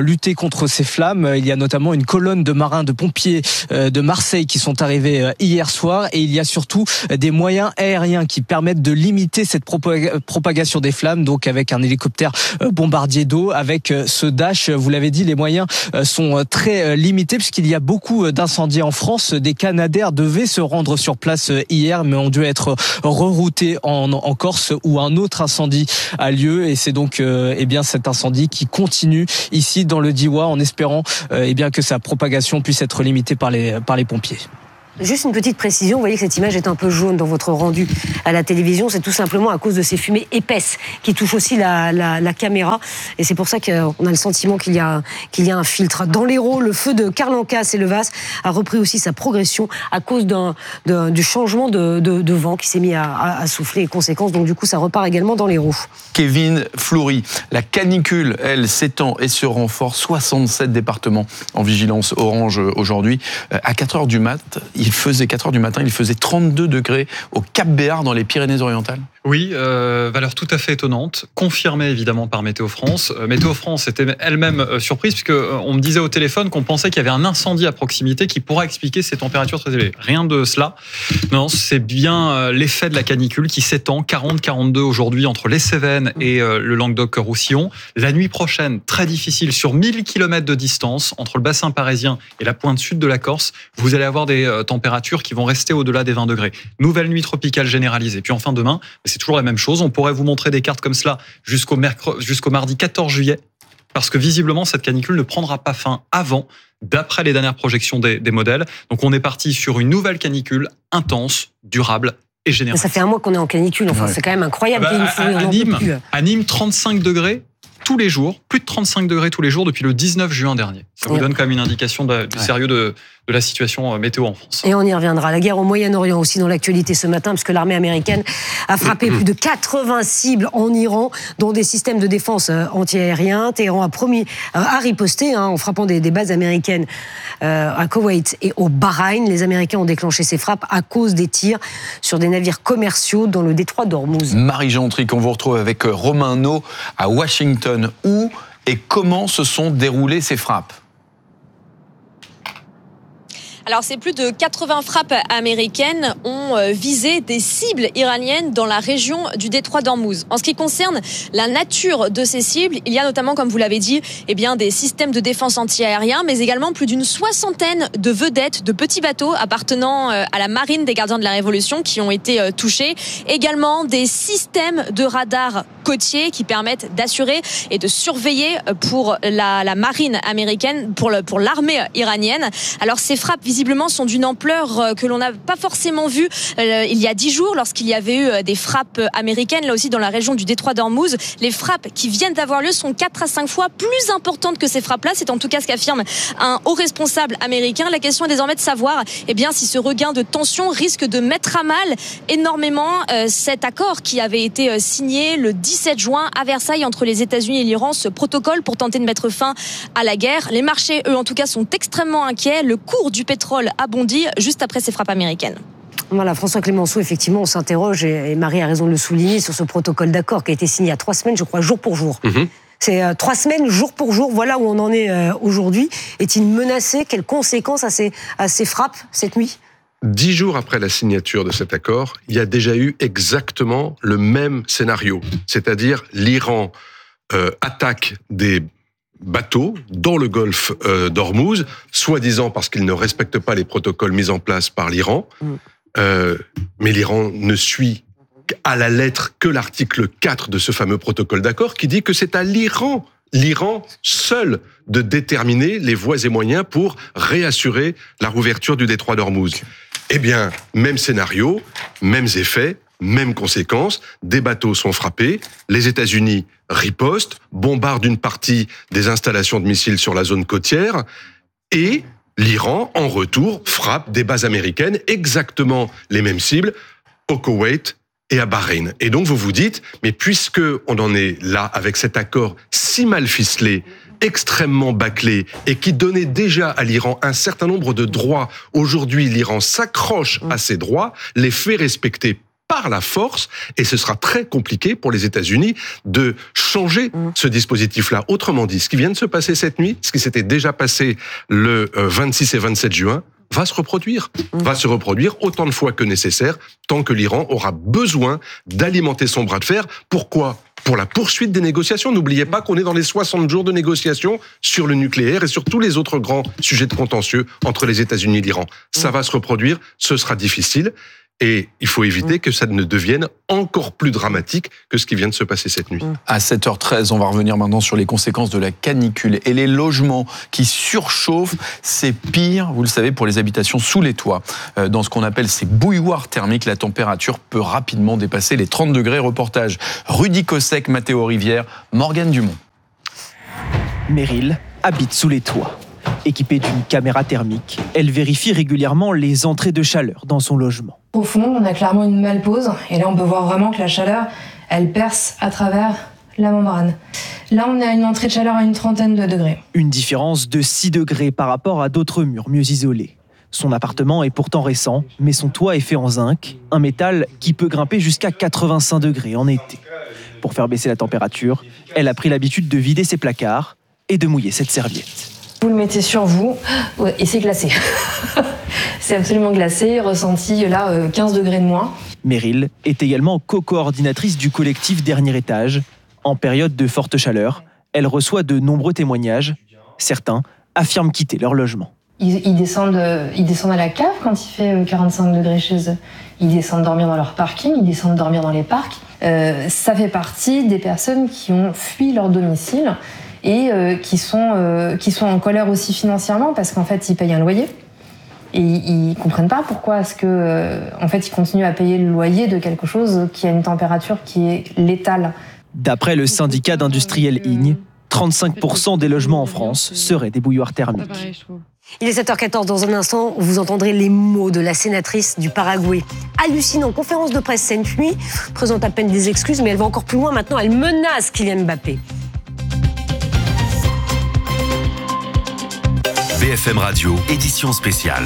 lutter contre ces flammes. Il y a notamment une colonne de marins, de pompiers de Marseille qui sont arrivés hier soir, et il y a surtout des moyens aériens qui permettent de limiter cette propagation des flammes, donc avec un hélicoptère bombardier d'eau, avec ce Dash. Vous l'avez dit, les moyens sont très limités puisqu'il y a beaucoup d'incendies en France. Des Canadair devaient se rendre sur place hier, mais ont dû être reroutés en Corse où un autre incendie a lieu, et c'est donc cet incendie qui continue ici dans le Diois, en espérant que sa propagation puisse être limitée par les pompiers. Juste une petite précision, vous voyez que cette image est un peu jaune dans votre rendu à la télévision, c'est tout simplement à cause de ces fumées épaisses qui touchent aussi la caméra, et c'est pour ça qu'on a le sentiment qu'il y a un filtre. Dans l'Hérault, le feu de Carlancas et Levas a repris aussi sa progression à cause du changement de vent qui s'est mis à souffler, et conséquence, donc du coup ça repart également dans l'Hérault. Kevin Fleury, la canicule, elle, s'étend et se renforce. 67 départements en vigilance orange aujourd'hui. À 4h du mat, il faisait 4h du matin, il faisait 32 degrés au Cap Béar dans les Pyrénées-Orientales. Oui, valeur tout à fait étonnante, confirmée évidemment par Météo France. Météo France était elle-même surprise puisque on me disait au téléphone qu'on pensait qu'il y avait un incendie à proximité qui pourrait expliquer ces températures très élevées. Rien de cela. Non, c'est bien l'effet de la canicule qui s'étend. 40-42 aujourd'hui entre les Cévennes et le Languedoc-Roussillon. La nuit prochaine, très difficile, sur 1000 km de distance entre le bassin parisien et la pointe sud de la Corse. Vous allez avoir des températures qui vont rester au-delà des 20 degrés. Nouvelle nuit tropicale généralisée. Puis enfin demain, c'est toujours la même chose. On pourrait vous montrer des cartes comme cela jusqu'au mardi 14 juillet, parce que visiblement, cette canicule ne prendra pas fin avant, d'après les dernières projections des modèles. Donc on est parti sur une nouvelle canicule intense, durable et générale. Ça fait un mois qu'on est en canicule, enfin, c'est quand même incroyable. À Nîmes, 35 degrés tous les jours, plus de 35 degrés tous les jours depuis le 19 juin dernier. Ça vous donne quand même une indication du sérieux de la situation météo en France. Et on y reviendra. La guerre au Moyen-Orient aussi dans l'actualité ce matin, puisque l'armée américaine a frappé plus de 80 cibles en Iran, dont des systèmes de défense antiaériens. Téhéran a riposté en frappant des bases américaines à Koweït et au Bahreïn. Les Américains ont déclenché ces frappes à cause des tirs sur des navires commerciaux dans le détroit d'Ormuz. Marie-Jeanne Tric, on vous retrouve avec Romain No à Washington. Où et comment se sont déroulées ces frappes ? Alors, c'est plus de 80 frappes américaines ont visé des cibles iraniennes dans la région du détroit d'Ormuz. En ce qui concerne la nature de ces cibles, il y a notamment, comme vous l'avez dit, des systèmes de défense anti-aérien, mais également plus d'une soixantaine de vedettes, de petits bateaux appartenant à la marine des gardiens de la Révolution qui ont été touchés. Également des systèmes de radar côtiers qui permettent d'assurer et de surveiller pour la marine américaine, pour l'armée iranienne. Alors, ces frappes visiblement sont d'une ampleur que l'on n'a pas forcément vue il y a 10 jours lorsqu'il y avait eu des frappes américaines, là aussi dans la région du détroit d'Ormuz. Les frappes qui viennent d'avoir lieu sont 4 à 5 fois plus importantes que ces frappes-là. C'est en tout cas ce qu'affirme un haut responsable américain. La question est désormais de savoir si ce regain de tension risque de mettre à mal énormément cet accord qui avait été signé le 17 juin à Versailles entre les États-Unis et l'Iran, ce protocole pour tenter de mettre fin à la guerre. Les marchés, eux, en tout cas, sont extrêmement inquiets. Le cours du pétrole a bondi juste après ces frappes américaines. Voilà, François Clémenceau, effectivement, on s'interroge, et Marie a raison de le souligner, sur ce protocole d'accord qui a été signé il y a 3 semaines, je crois, jour pour jour. C'est 3 semaines, jour pour jour, voilà où on en est aujourd'hui. Est-il menacé? Quelles conséquences à ces frappes cette nuit? 10 jours après la signature de cet accord, il y a déjà eu exactement le même scénario. C'est-à-dire l'Iran attaque des bateaux dans le golfe d'Ormuz, soi-disant parce qu'ils ne respectent pas les protocoles mis en place par l'Iran. Mais l'Iran ne suit à la lettre que l'article 4 de ce fameux protocole d'accord qui dit que c'est à l'Iran seul de déterminer les voies et moyens pour réassurer la rouverture du détroit d'Ormuz. Eh bien, même scénario, mêmes effets, mêmes conséquences, des bateaux sont frappés, les États-Unis ripostent, bombardent une partie des installations de missiles sur la zone côtière, et l'Iran, en retour, frappe des bases américaines, exactement les mêmes cibles, au Koweït et à Bahreïn. Et donc vous vous dites, mais puisque on en est là avec cet accord si mal ficelé, extrêmement bâclé, et qui donnait déjà à l'Iran un certain nombre de droits, aujourd'hui l'Iran s'accroche à ces droits, les fait respecter par la force, et ce sera très compliqué pour les États-Unis de changer ce dispositif-là. Autrement dit, ce qui vient de se passer cette nuit, ce qui s'était déjà passé le 26 et 27 juin, va se reproduire autant de fois que nécessaire, tant que l'Iran aura besoin d'alimenter son bras de fer. Pourquoi ? Pour la poursuite des négociations. N'oubliez pas qu'on est dans les 60 jours de négociations sur le nucléaire et sur tous les autres grands sujets de contentieux entre les États-Unis et l'Iran. Ça va se reproduire, ce sera difficile. Et il faut éviter que ça ne devienne encore plus dramatique que ce qui vient de se passer cette nuit. À 7h13, on va revenir maintenant sur les conséquences de la canicule et les logements qui surchauffent. C'est pire, vous le savez, pour les habitations sous les toits. Dans ce qu'on appelle ces bouilloires thermiques, la température peut rapidement dépasser les 30 degrés. Reportage Rudy Kossek, Mathéo Rivière, Morgane Dumont. Meryl habite sous les toits. Équipée d'une caméra thermique, elle vérifie régulièrement les entrées de chaleur dans son logement. Au fond, on a clairement une malpose, et là on peut voir vraiment que la chaleur, elle perce à travers la membrane. Là on a une entrée de chaleur à une 30aine de degrés. Une différence de 6 degrés par rapport à d'autres murs mieux isolés. Son appartement est pourtant récent, mais son toit est fait en zinc, un métal qui peut grimper jusqu'à 85 degrés en été. Pour faire baisser la température, elle a pris l'habitude de vider ses placards et de mouiller cette serviette. Vous le mettez sur vous, et c'est glacé. C'est absolument glacé, ressenti là 15 degrés de moins. Meryl est également co-coordinatrice du collectif Dernier Étage. En période de forte chaleur, elle reçoit de nombreux témoignages. Certains affirment quitter leur logement. Ils descendent à la cave quand il fait 45 degrés chez eux. Ils descendent dormir dans leur parking, ils descendent dormir dans les parcs. Ça fait partie des personnes qui ont fui leur domicile et qui sont en colère aussi financièrement parce qu'en fait ils payent un loyer et ils comprennent pas pourquoi est-ce que en fait ils continuent à payer le loyer de quelque chose qui a une température qui est létale. D'après le syndicat d'industriels IGNE, 35% des logements en France seraient des bouilloires thermiques. Il est 7h14, dans un instant, vous entendrez les mots de la sénatrice du Paraguay. Hallucinant, conférence de presse cette nuit, présente à peine des excuses, mais elle va encore plus loin maintenant, elle menace Kylian Mbappé. BFM Radio, édition spéciale.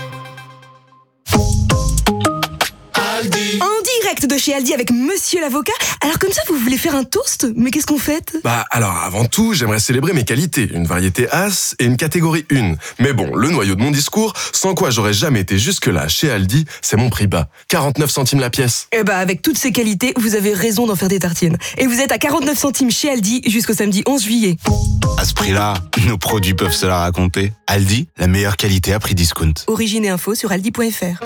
En direct de chez Aldi avec Monsieur l'avocat. Alors comme ça, vous voulez faire un toast? Mais qu'est-ce qu'on fête? Alors avant tout, j'aimerais célébrer mes qualités. Une variété As et une catégorie 1. Mais bon, le noyau de mon discours, sans quoi j'aurais jamais été jusque-là chez Aldi, c'est mon prix bas. 49 centimes la pièce. Avec toutes ces qualités, vous avez raison d'en faire des tartines. Et vous êtes à 49 centimes chez Aldi jusqu'au samedi 11 juillet. À ce prix-là, nos produits peuvent se la raconter. Aldi, la meilleure qualité à prix discount. Origine et info sur aldi.fr.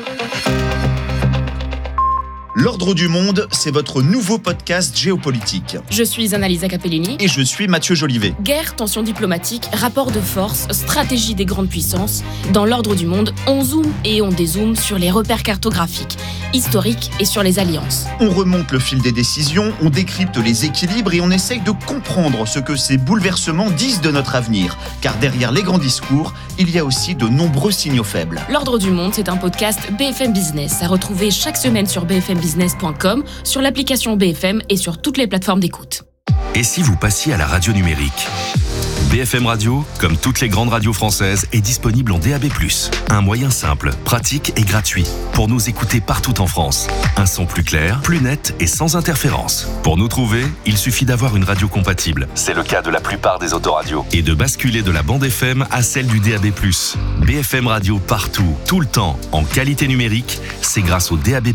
L'Ordre du Monde, c'est votre nouveau podcast géopolitique. Je suis Annalisa Capellini. Et je suis Mathieu Jolivet. Guerre, tensions diplomatiques, rapports de force, stratégie des grandes puissances. Dans l'Ordre du Monde, on zoome et on dézoome sur les repères cartographiques, historiques et sur les alliances. On remonte le fil des décisions, on décrypte les équilibres et on essaye de comprendre ce que ces bouleversements disent de notre avenir. Car derrière les grands discours, il y a aussi de nombreux signaux faibles. L'Ordre du Monde, c'est un podcast BFM Business à retrouver chaque semaine sur bfmbusiness.com, sur l'application BFM et sur toutes les plateformes d'écoute. Et si vous passiez à la radio numérique ? BFM Radio, comme toutes les grandes radios françaises, est disponible en DAB+. Un moyen simple, pratique et gratuit pour nous écouter partout en France. Un son plus clair, plus net et sans interférence. Pour nous trouver, il suffit d'avoir une radio compatible. C'est le cas de la plupart des autoradios. Et de basculer de la bande FM à celle du DAB+. BFM Radio partout, tout le temps, en qualité numérique, c'est grâce au DAB+.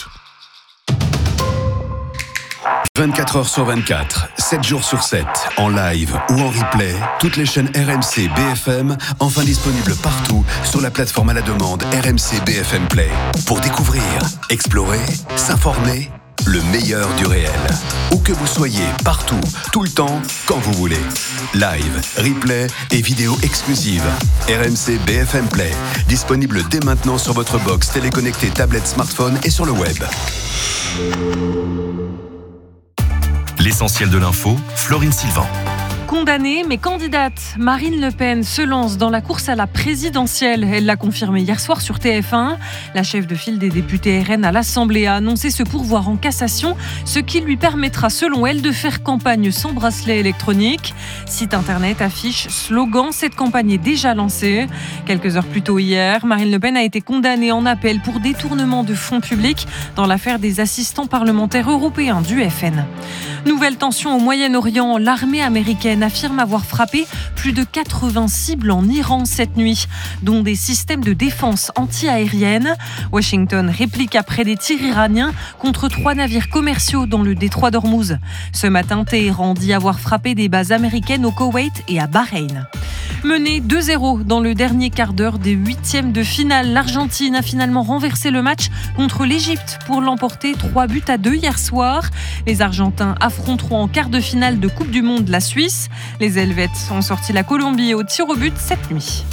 24 heures sur 24, 7 jours sur 7, en live ou en replay, toutes les chaînes RMC BFM, enfin disponibles partout sur la plateforme à la demande RMC BFM Play. Pour découvrir, explorer, s'informer, le meilleur du réel. Où que vous soyez, partout, tout le temps, quand vous voulez. Live, replay et vidéos exclusives. RMC BFM Play, disponible dès maintenant sur votre box téléconnectée, tablette, smartphone et sur le web. L'essentiel de l'info, Florine Sylvain. condamnée mais candidate. Marine Le Pen se lance dans la course à la présidentielle. Elle l'a confirmé hier soir sur TF1. La chef de file des députés RN à l'Assemblée a annoncé ce pourvoi en cassation, ce qui lui permettra selon elle de faire campagne sans bracelet électronique. Site internet, affiche, slogan, cette campagne est déjà lancée. Quelques heures plus tôt hier, Marine Le Pen a été condamnée en appel pour détournement de fonds publics dans l'affaire des assistants parlementaires européens du FN. Nouvelle tension au Moyen-Orient. L'armée américaine affirme avoir frappé plus de 80 cibles en Iran cette nuit, dont des systèmes de défense anti-aérienne. Washington réplique après des tirs iraniens contre 3 navires commerciaux dans le détroit d'Ormuz. Ce matin, Téhéran dit avoir frappé des bases américaines au Koweït et à Bahreïn. Menée 2-0 dans le dernier quart d'heure des 8e de finale, l'Argentine a finalement renversé le match contre l'Égypte pour l'emporter 3-2 hier soir. Les Argentins affronteront en quart de finale de Coupe du Monde la Suisse. Les Helvètes ont sorti la Colombie au tir au but cette nuit.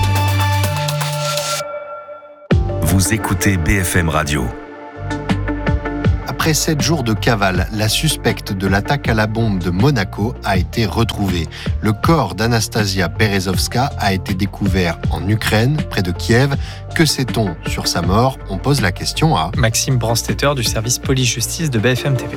Vous écoutez BFM Radio. Après 7 jours de cavale, la suspecte de l'attaque à la bombe de Monaco a été retrouvée. Le corps d'Anastasia Berezovska a été découvert en Ukraine, près de Kiev. Que sait-on sur sa mort ? On pose la question à Maxime Brandstetter du service police-justice de BFM TV.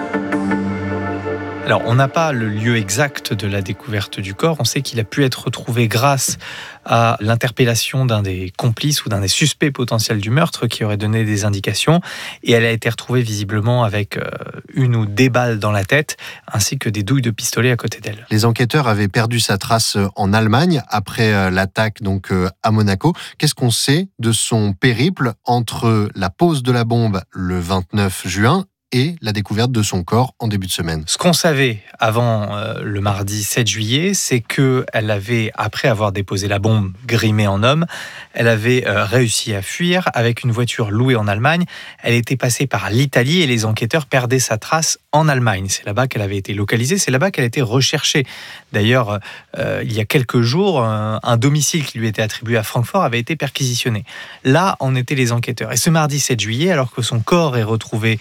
Alors, on n'a pas le lieu exact de la découverte du corps. On sait qu'il a pu être retrouvé grâce à l'interpellation d'un des complices ou d'un des suspects potentiels du meurtre qui aurait donné des indications. Et elle a été retrouvée visiblement avec une ou des balles dans la tête, ainsi que des douilles de pistolet à côté d'elle. Les enquêteurs avaient perdu sa trace en Allemagne après l'attaque donc à Monaco. Qu'est-ce qu'on sait de son périple entre la pose de la bombe le 29 juin et la découverte de son corps en début de semaine? Ce qu'on savait avant le mardi 7 juillet, c'est qu'elle avait, après avoir déposé la bombe grimée en homme, elle avait réussi à fuir avec une voiture louée en Allemagne. Elle était passée par l'Italie et les enquêteurs perdaient sa trace en Allemagne. C'est là-bas qu'elle avait été localisée, c'est là-bas qu'elle a été recherchée. D'ailleurs, il y a quelques jours, un domicile qui lui était attribué à Francfort avait été perquisitionné. Là en étaient les enquêteurs. Et ce mardi 7 juillet, alors que son corps est retrouvé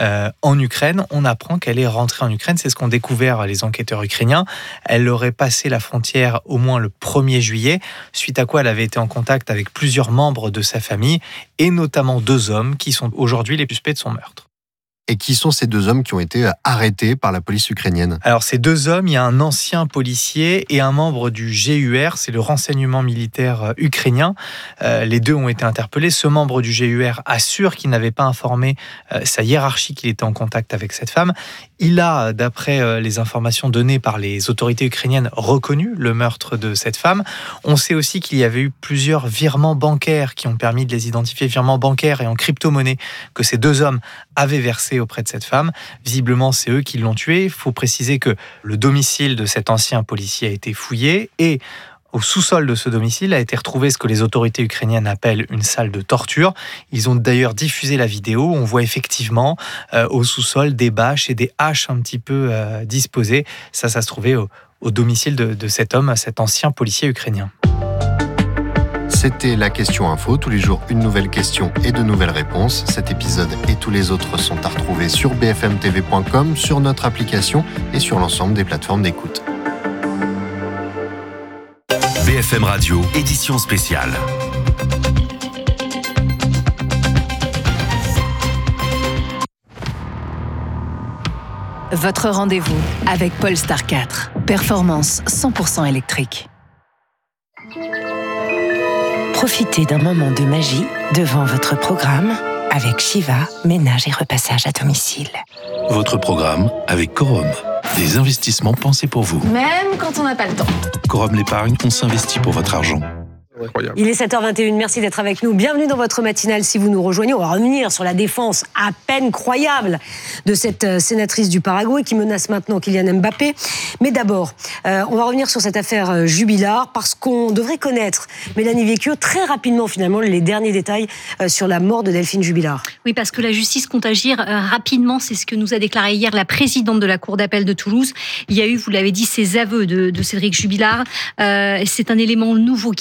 en Ukraine, on apprend qu'elle est rentrée en Ukraine. C'est ce qu'ont découvert les enquêteurs ukrainiens. Elle aurait passé la frontière au moins le 1er juillet, suite à quoi elle avait été en contact avec plusieurs membres de sa famille, et notamment 2 hommes qui sont aujourd'hui les suspects de son meurtre. Et qui sont ces 2 hommes qui ont été arrêtés par la police ukrainienne? Alors, ces 2 hommes, il y a un ancien policier et un membre du GUR, c'est le renseignement militaire ukrainien. Les 2 ont été interpellés. Ce membre du GUR assure qu'il n'avait pas informé sa hiérarchie qu'il était en contact avec cette femme. Il a, d'après les informations données par les autorités ukrainiennes, reconnu le meurtre de cette femme. On sait aussi qu'il y avait eu plusieurs virements bancaires qui ont permis de les identifier, virements bancaires et en crypto-monnaie, que ces 2 hommes avaient versé auprès de cette femme. Visiblement, c'est eux qui l'ont tuée. Il faut préciser que le domicile de cet ancien policier a été fouillé et au sous-sol de ce domicile a été retrouvé ce que les autorités ukrainiennes appellent une salle de torture. Ils ont d'ailleurs diffusé la vidéo. On voit effectivement au sous-sol des bâches et des haches un petit peu disposées. Ça se trouvait au domicile de cet homme, cet ancien policier ukrainien. C'était la question info. Tous les jours, une nouvelle question et de nouvelles réponses. Cet épisode et tous les autres sont à retrouver sur bfmtv.com, sur notre application et sur l'ensemble des plateformes d'écoute. BFM Radio, édition spéciale. Votre rendez-vous avec Polestar 4. Performance 100% électrique. Profitez d'un moment de magie devant votre programme avec Shiva, ménage et repassage à domicile. Votre programme avec Corum. Des investissements pensés pour vous. Même quand on n'a pas le temps. Corum l'épargne, on s'investit pour votre argent. Incroyable. Il est 7h21, merci d'être avec nous. Bienvenue dans votre matinale si vous nous rejoignez. On va revenir sur la défense à peine croyable de cette sénatrice du Paraguay qui menace maintenant Kylian Mbappé. Mais d'abord, on va revenir sur cette affaire Jubilard parce qu'on devrait connaître, Mélanie Vecchio, très rapidement finalement les derniers détails sur la mort de Delphine Jubilard. Oui, parce que la justice compte agir rapidement, c'est ce que nous a déclaré hier la présidente de la Cour d'appel de Toulouse. Il y a eu, vous l'avez dit, ces aveux de Cédric Jubilard. C'est un élément nouveau qui va permettre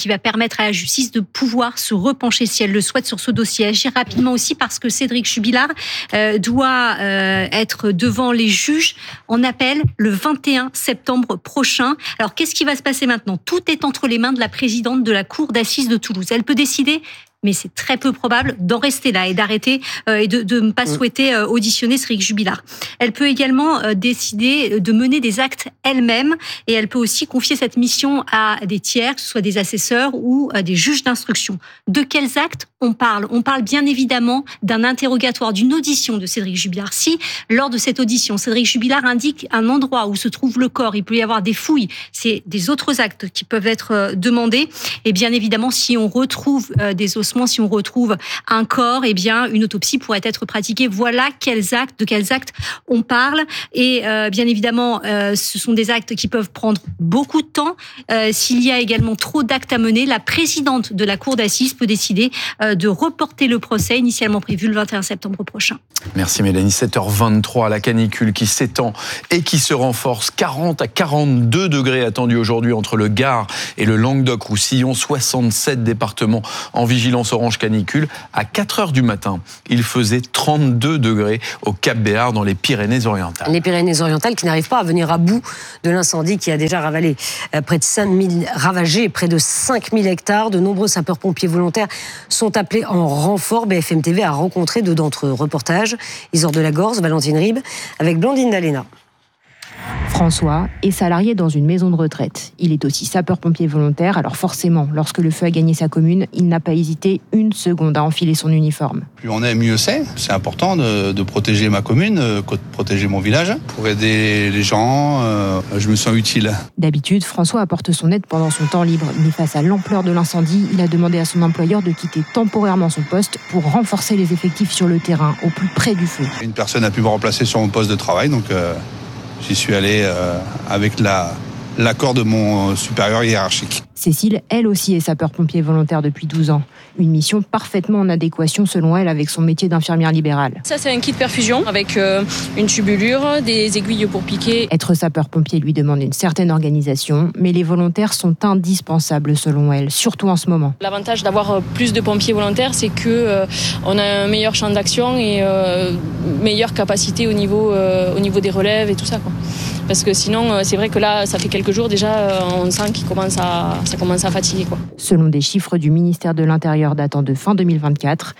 permettre à la justice de pouvoir se repencher, si elle le souhaite, sur ce dossier. Agir rapidement aussi parce que Cédric Jubilard doit être devant les juges en appel le 21 septembre prochain. Alors, qu'est-ce qui va se passer maintenant ? Tout est entre les mains de la présidente de la Cour d'assises de Toulouse. Elle peut décider, mais c'est très peu probable, d'en rester là et d'arrêter et de ne pas souhaiter auditionner Cédric Jubilard. Elle peut également décider de mener des actes elle-même et elle peut aussi confier cette mission à des tiers, que ce soit des assesseurs ou des juges d'instruction. De quels actes on parle ? On parle bien évidemment d'un interrogatoire, d'une audition de Cédric Jubilard. Si, lors de cette audition, Cédric Jubilard indique un endroit où se trouve le corps, il peut y avoir des fouilles, c'est des autres actes qui peuvent être demandés. Et bien évidemment, si on retrouve des ossements, si on retrouve un corps, eh bien, une autopsie pourrait être pratiquée. Voilà de quels actes on parle. Et bien évidemment, ce sont des actes qui peuvent prendre beaucoup de temps. S'il y a également trop d'actes à mener, la présidente de la Cour d'assises peut décider de reporter le procès initialement prévu le 21 septembre prochain. Merci Mélanie. 7h23, la canicule qui s'étend et qui se renforce. 40 à 42 degrés attendus aujourd'hui entre le Gard et le Languedoc-Roussillon. 67 départements en vigilance orange canicule. À 4h du matin, il faisait 32 degrés au Cap-Béar dans les Pyrénées-Orientales. Les Pyrénées-Orientales qui n'arrivent pas à venir à bout de l'incendie qui a déjà ravagé près de 5000 hectares. De nombreux sapeurs-pompiers volontaires sont appelés en renfort. BFM TV a rencontré deux d'entre eux. Reportage, Isor de la Gorze, Valentine Ribes, avec Blandine Dalena. François est salarié dans une maison de retraite. Il est aussi sapeur-pompier volontaire, alors forcément, lorsque le feu a gagné sa commune, il n'a pas hésité une seconde à enfiler son uniforme. Plus on est, mieux c'est. C'est important de protéger ma commune, de protéger mon village. Pour aider les gens, je me sens utile. D'habitude, François apporte son aide pendant son temps libre. Mais face à l'ampleur de l'incendie, il a demandé à son employeur de quitter temporairement son poste pour renforcer les effectifs sur le terrain, au plus près du feu. Une personne a pu me remplacer sur mon poste de travail, donc j'y suis allé avec l'accord de mon supérieur hiérarchique. Cécile, elle aussi, est sapeur-pompier volontaire depuis 12 ans. Une mission parfaitement en adéquation, selon elle, avec son métier d'infirmière libérale. Ça, c'est un kit perfusion avec une tubulure, des aiguilles pour piquer. Être sapeur-pompier lui demande une certaine organisation, mais les volontaires sont indispensables, selon elle, surtout en ce moment. L'avantage d'avoir plus de pompiers volontaires, c'est qu'on a un meilleur champ d'action et meilleure capacité au niveau des relèves et tout ça, quoi. Parce que sinon, c'est vrai que là, ça fait quelques jours déjà, on sent ça commence à fatiguer, quoi. Selon des chiffres du ministère de l'Intérieur datant de fin 2024,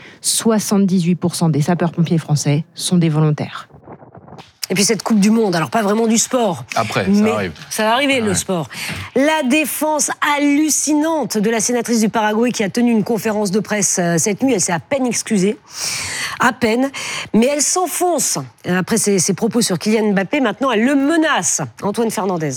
78% des sapeurs-pompiers français sont des volontaires. Et puis cette Coupe du Monde, alors pas vraiment du sport. Après, ça arrive. Ça va arriver, le sport. La défense hallucinante de la sénatrice du Paraguay qui a tenu une conférence de presse cette nuit. Elle s'est à peine excusée. À peine. Mais elle s'enfonce. Après ses propos sur Kylian Mbappé, maintenant elle le menace. Antoine Fernandez.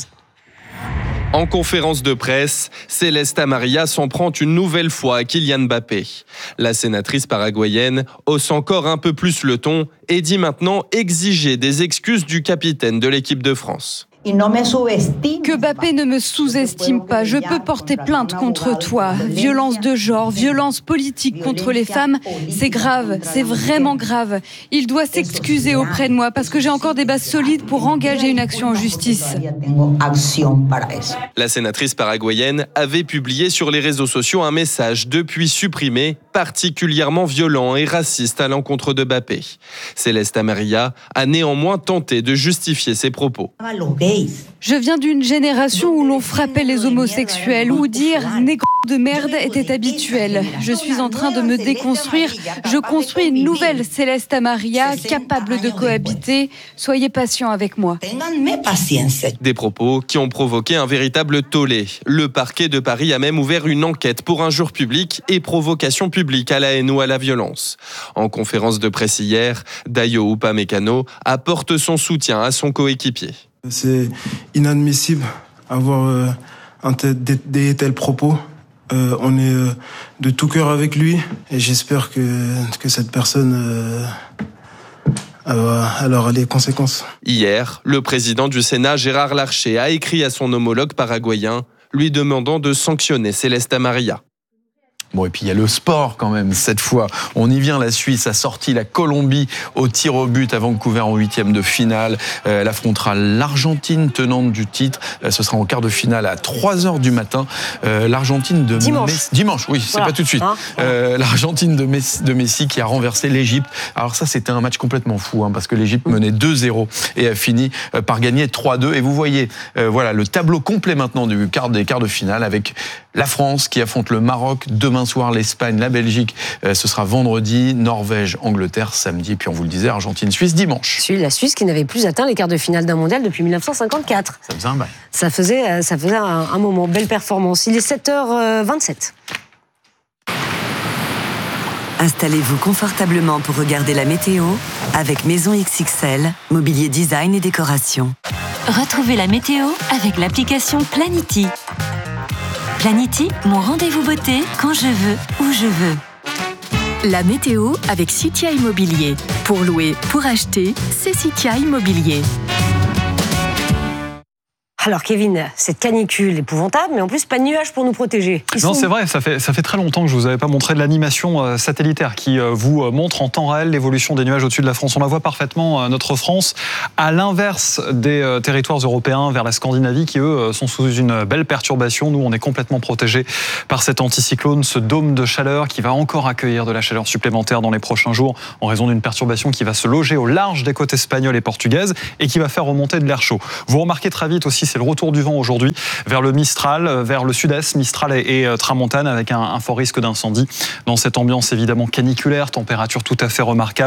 En conférence de presse, Celeste Maria s'en prend une nouvelle fois à Kylian Mbappé. La sénatrice paraguayenne hausse encore un peu plus le ton et dit maintenant exiger des excuses du capitaine de l'équipe de France. Que Mbappé ne me sous-estime pas. Je peux porter plainte contre toi. Violence de genre, violence politique contre les femmes, c'est grave, c'est vraiment grave. Il doit s'excuser auprès de moi parce que j'ai encore des bases solides pour engager une action en justice. La sénatrice paraguayenne avait publié sur les réseaux sociaux un message depuis supprimé, particulièrement violent et raciste à l'encontre de Mbappé. Celeste Maria a néanmoins tenté de justifier ses propos. Je viens d'une génération où l'on frappait les homosexuels, où dire « négro de merde » était habituel. Je suis en train de me déconstruire. Je construis une nouvelle Celeste Maria, capable de cohabiter. Soyez patient avec moi. Des propos qui ont provoqué un véritable tollé. Le parquet de Paris a même ouvert une enquête pour injure publique et provocation publique à la haine ou à la violence. En conférence de presse hier, Dayo Upamecano apporte son soutien à son coéquipier. C'est inadmissible d'avoir des tels propos. On est de tout cœur avec lui et j'espère que cette personne elle aura des conséquences. Hier, le président du Sénat, Gérard Larcher, a écrit à son homologue paraguayen lui demandant de sanctionner Celeste Maria. Bon, et puis il y a le sport quand même, cette fois. On y vient, la Suisse a sorti la Colombie au tir au but à Vancouver en 8e de finale. Elle affrontera l'Argentine, tenante du titre. Ce sera en quart de finale à 3h du matin. L'Argentine de Dimanche, oui, c'est pas tout de suite. L'Argentine de Messi qui a renversé l'Égypte. Alors ça, c'était un match complètement fou, parce que l'Égypte menait 2-0 et a fini par gagner 3-2. Et vous voyez, voilà, le tableau complet maintenant des quarts de finale avec la France qui affronte le Maroc demain soir, l'Espagne, la Belgique, ce sera vendredi, Norvège, Angleterre samedi, et puis on vous le disait, Argentine-Suisse dimanche. La Suisse qui n'avait plus atteint les quarts de finale d'un mondial depuis 1954. Ça faisait un bail. Ça faisait un moment, belle performance. Il est 7h27. Installez-vous confortablement pour regarder la météo avec Maison XXL, mobilier design et décoration. Retrouvez la météo avec l'application Planity. Planity, mon rendez-vous beauté quand je veux, où je veux. La météo avec Citia Immobilier. Pour louer, pour acheter, c'est Citia Immobilier. Alors Kevin, cette canicule épouvantable, mais en plus pas de nuages pour nous protéger. C'est vrai, ça fait très longtemps que je vous avais pas montré de l'animation satellitaire qui vous montre en temps réel l'évolution des nuages au-dessus de la France. On la voit parfaitement, notre France, à l'inverse des territoires européens vers la Scandinavie qui eux sont sous une belle perturbation. Nous, on est complètement protégés par cet anticyclone, ce dôme de chaleur qui va encore accueillir de la chaleur supplémentaire dans les prochains jours en raison d'une perturbation qui va se loger au large des côtes espagnoles et portugaises et qui va faire remonter de l'air chaud. Vous remarquez très vite aussi, c'est le retour du vent aujourd'hui vers le Mistral, vers le sud-est, Mistral et Tramontane avec un fort risque d'incendie. Dans cette ambiance évidemment caniculaire, température tout à fait remarquable.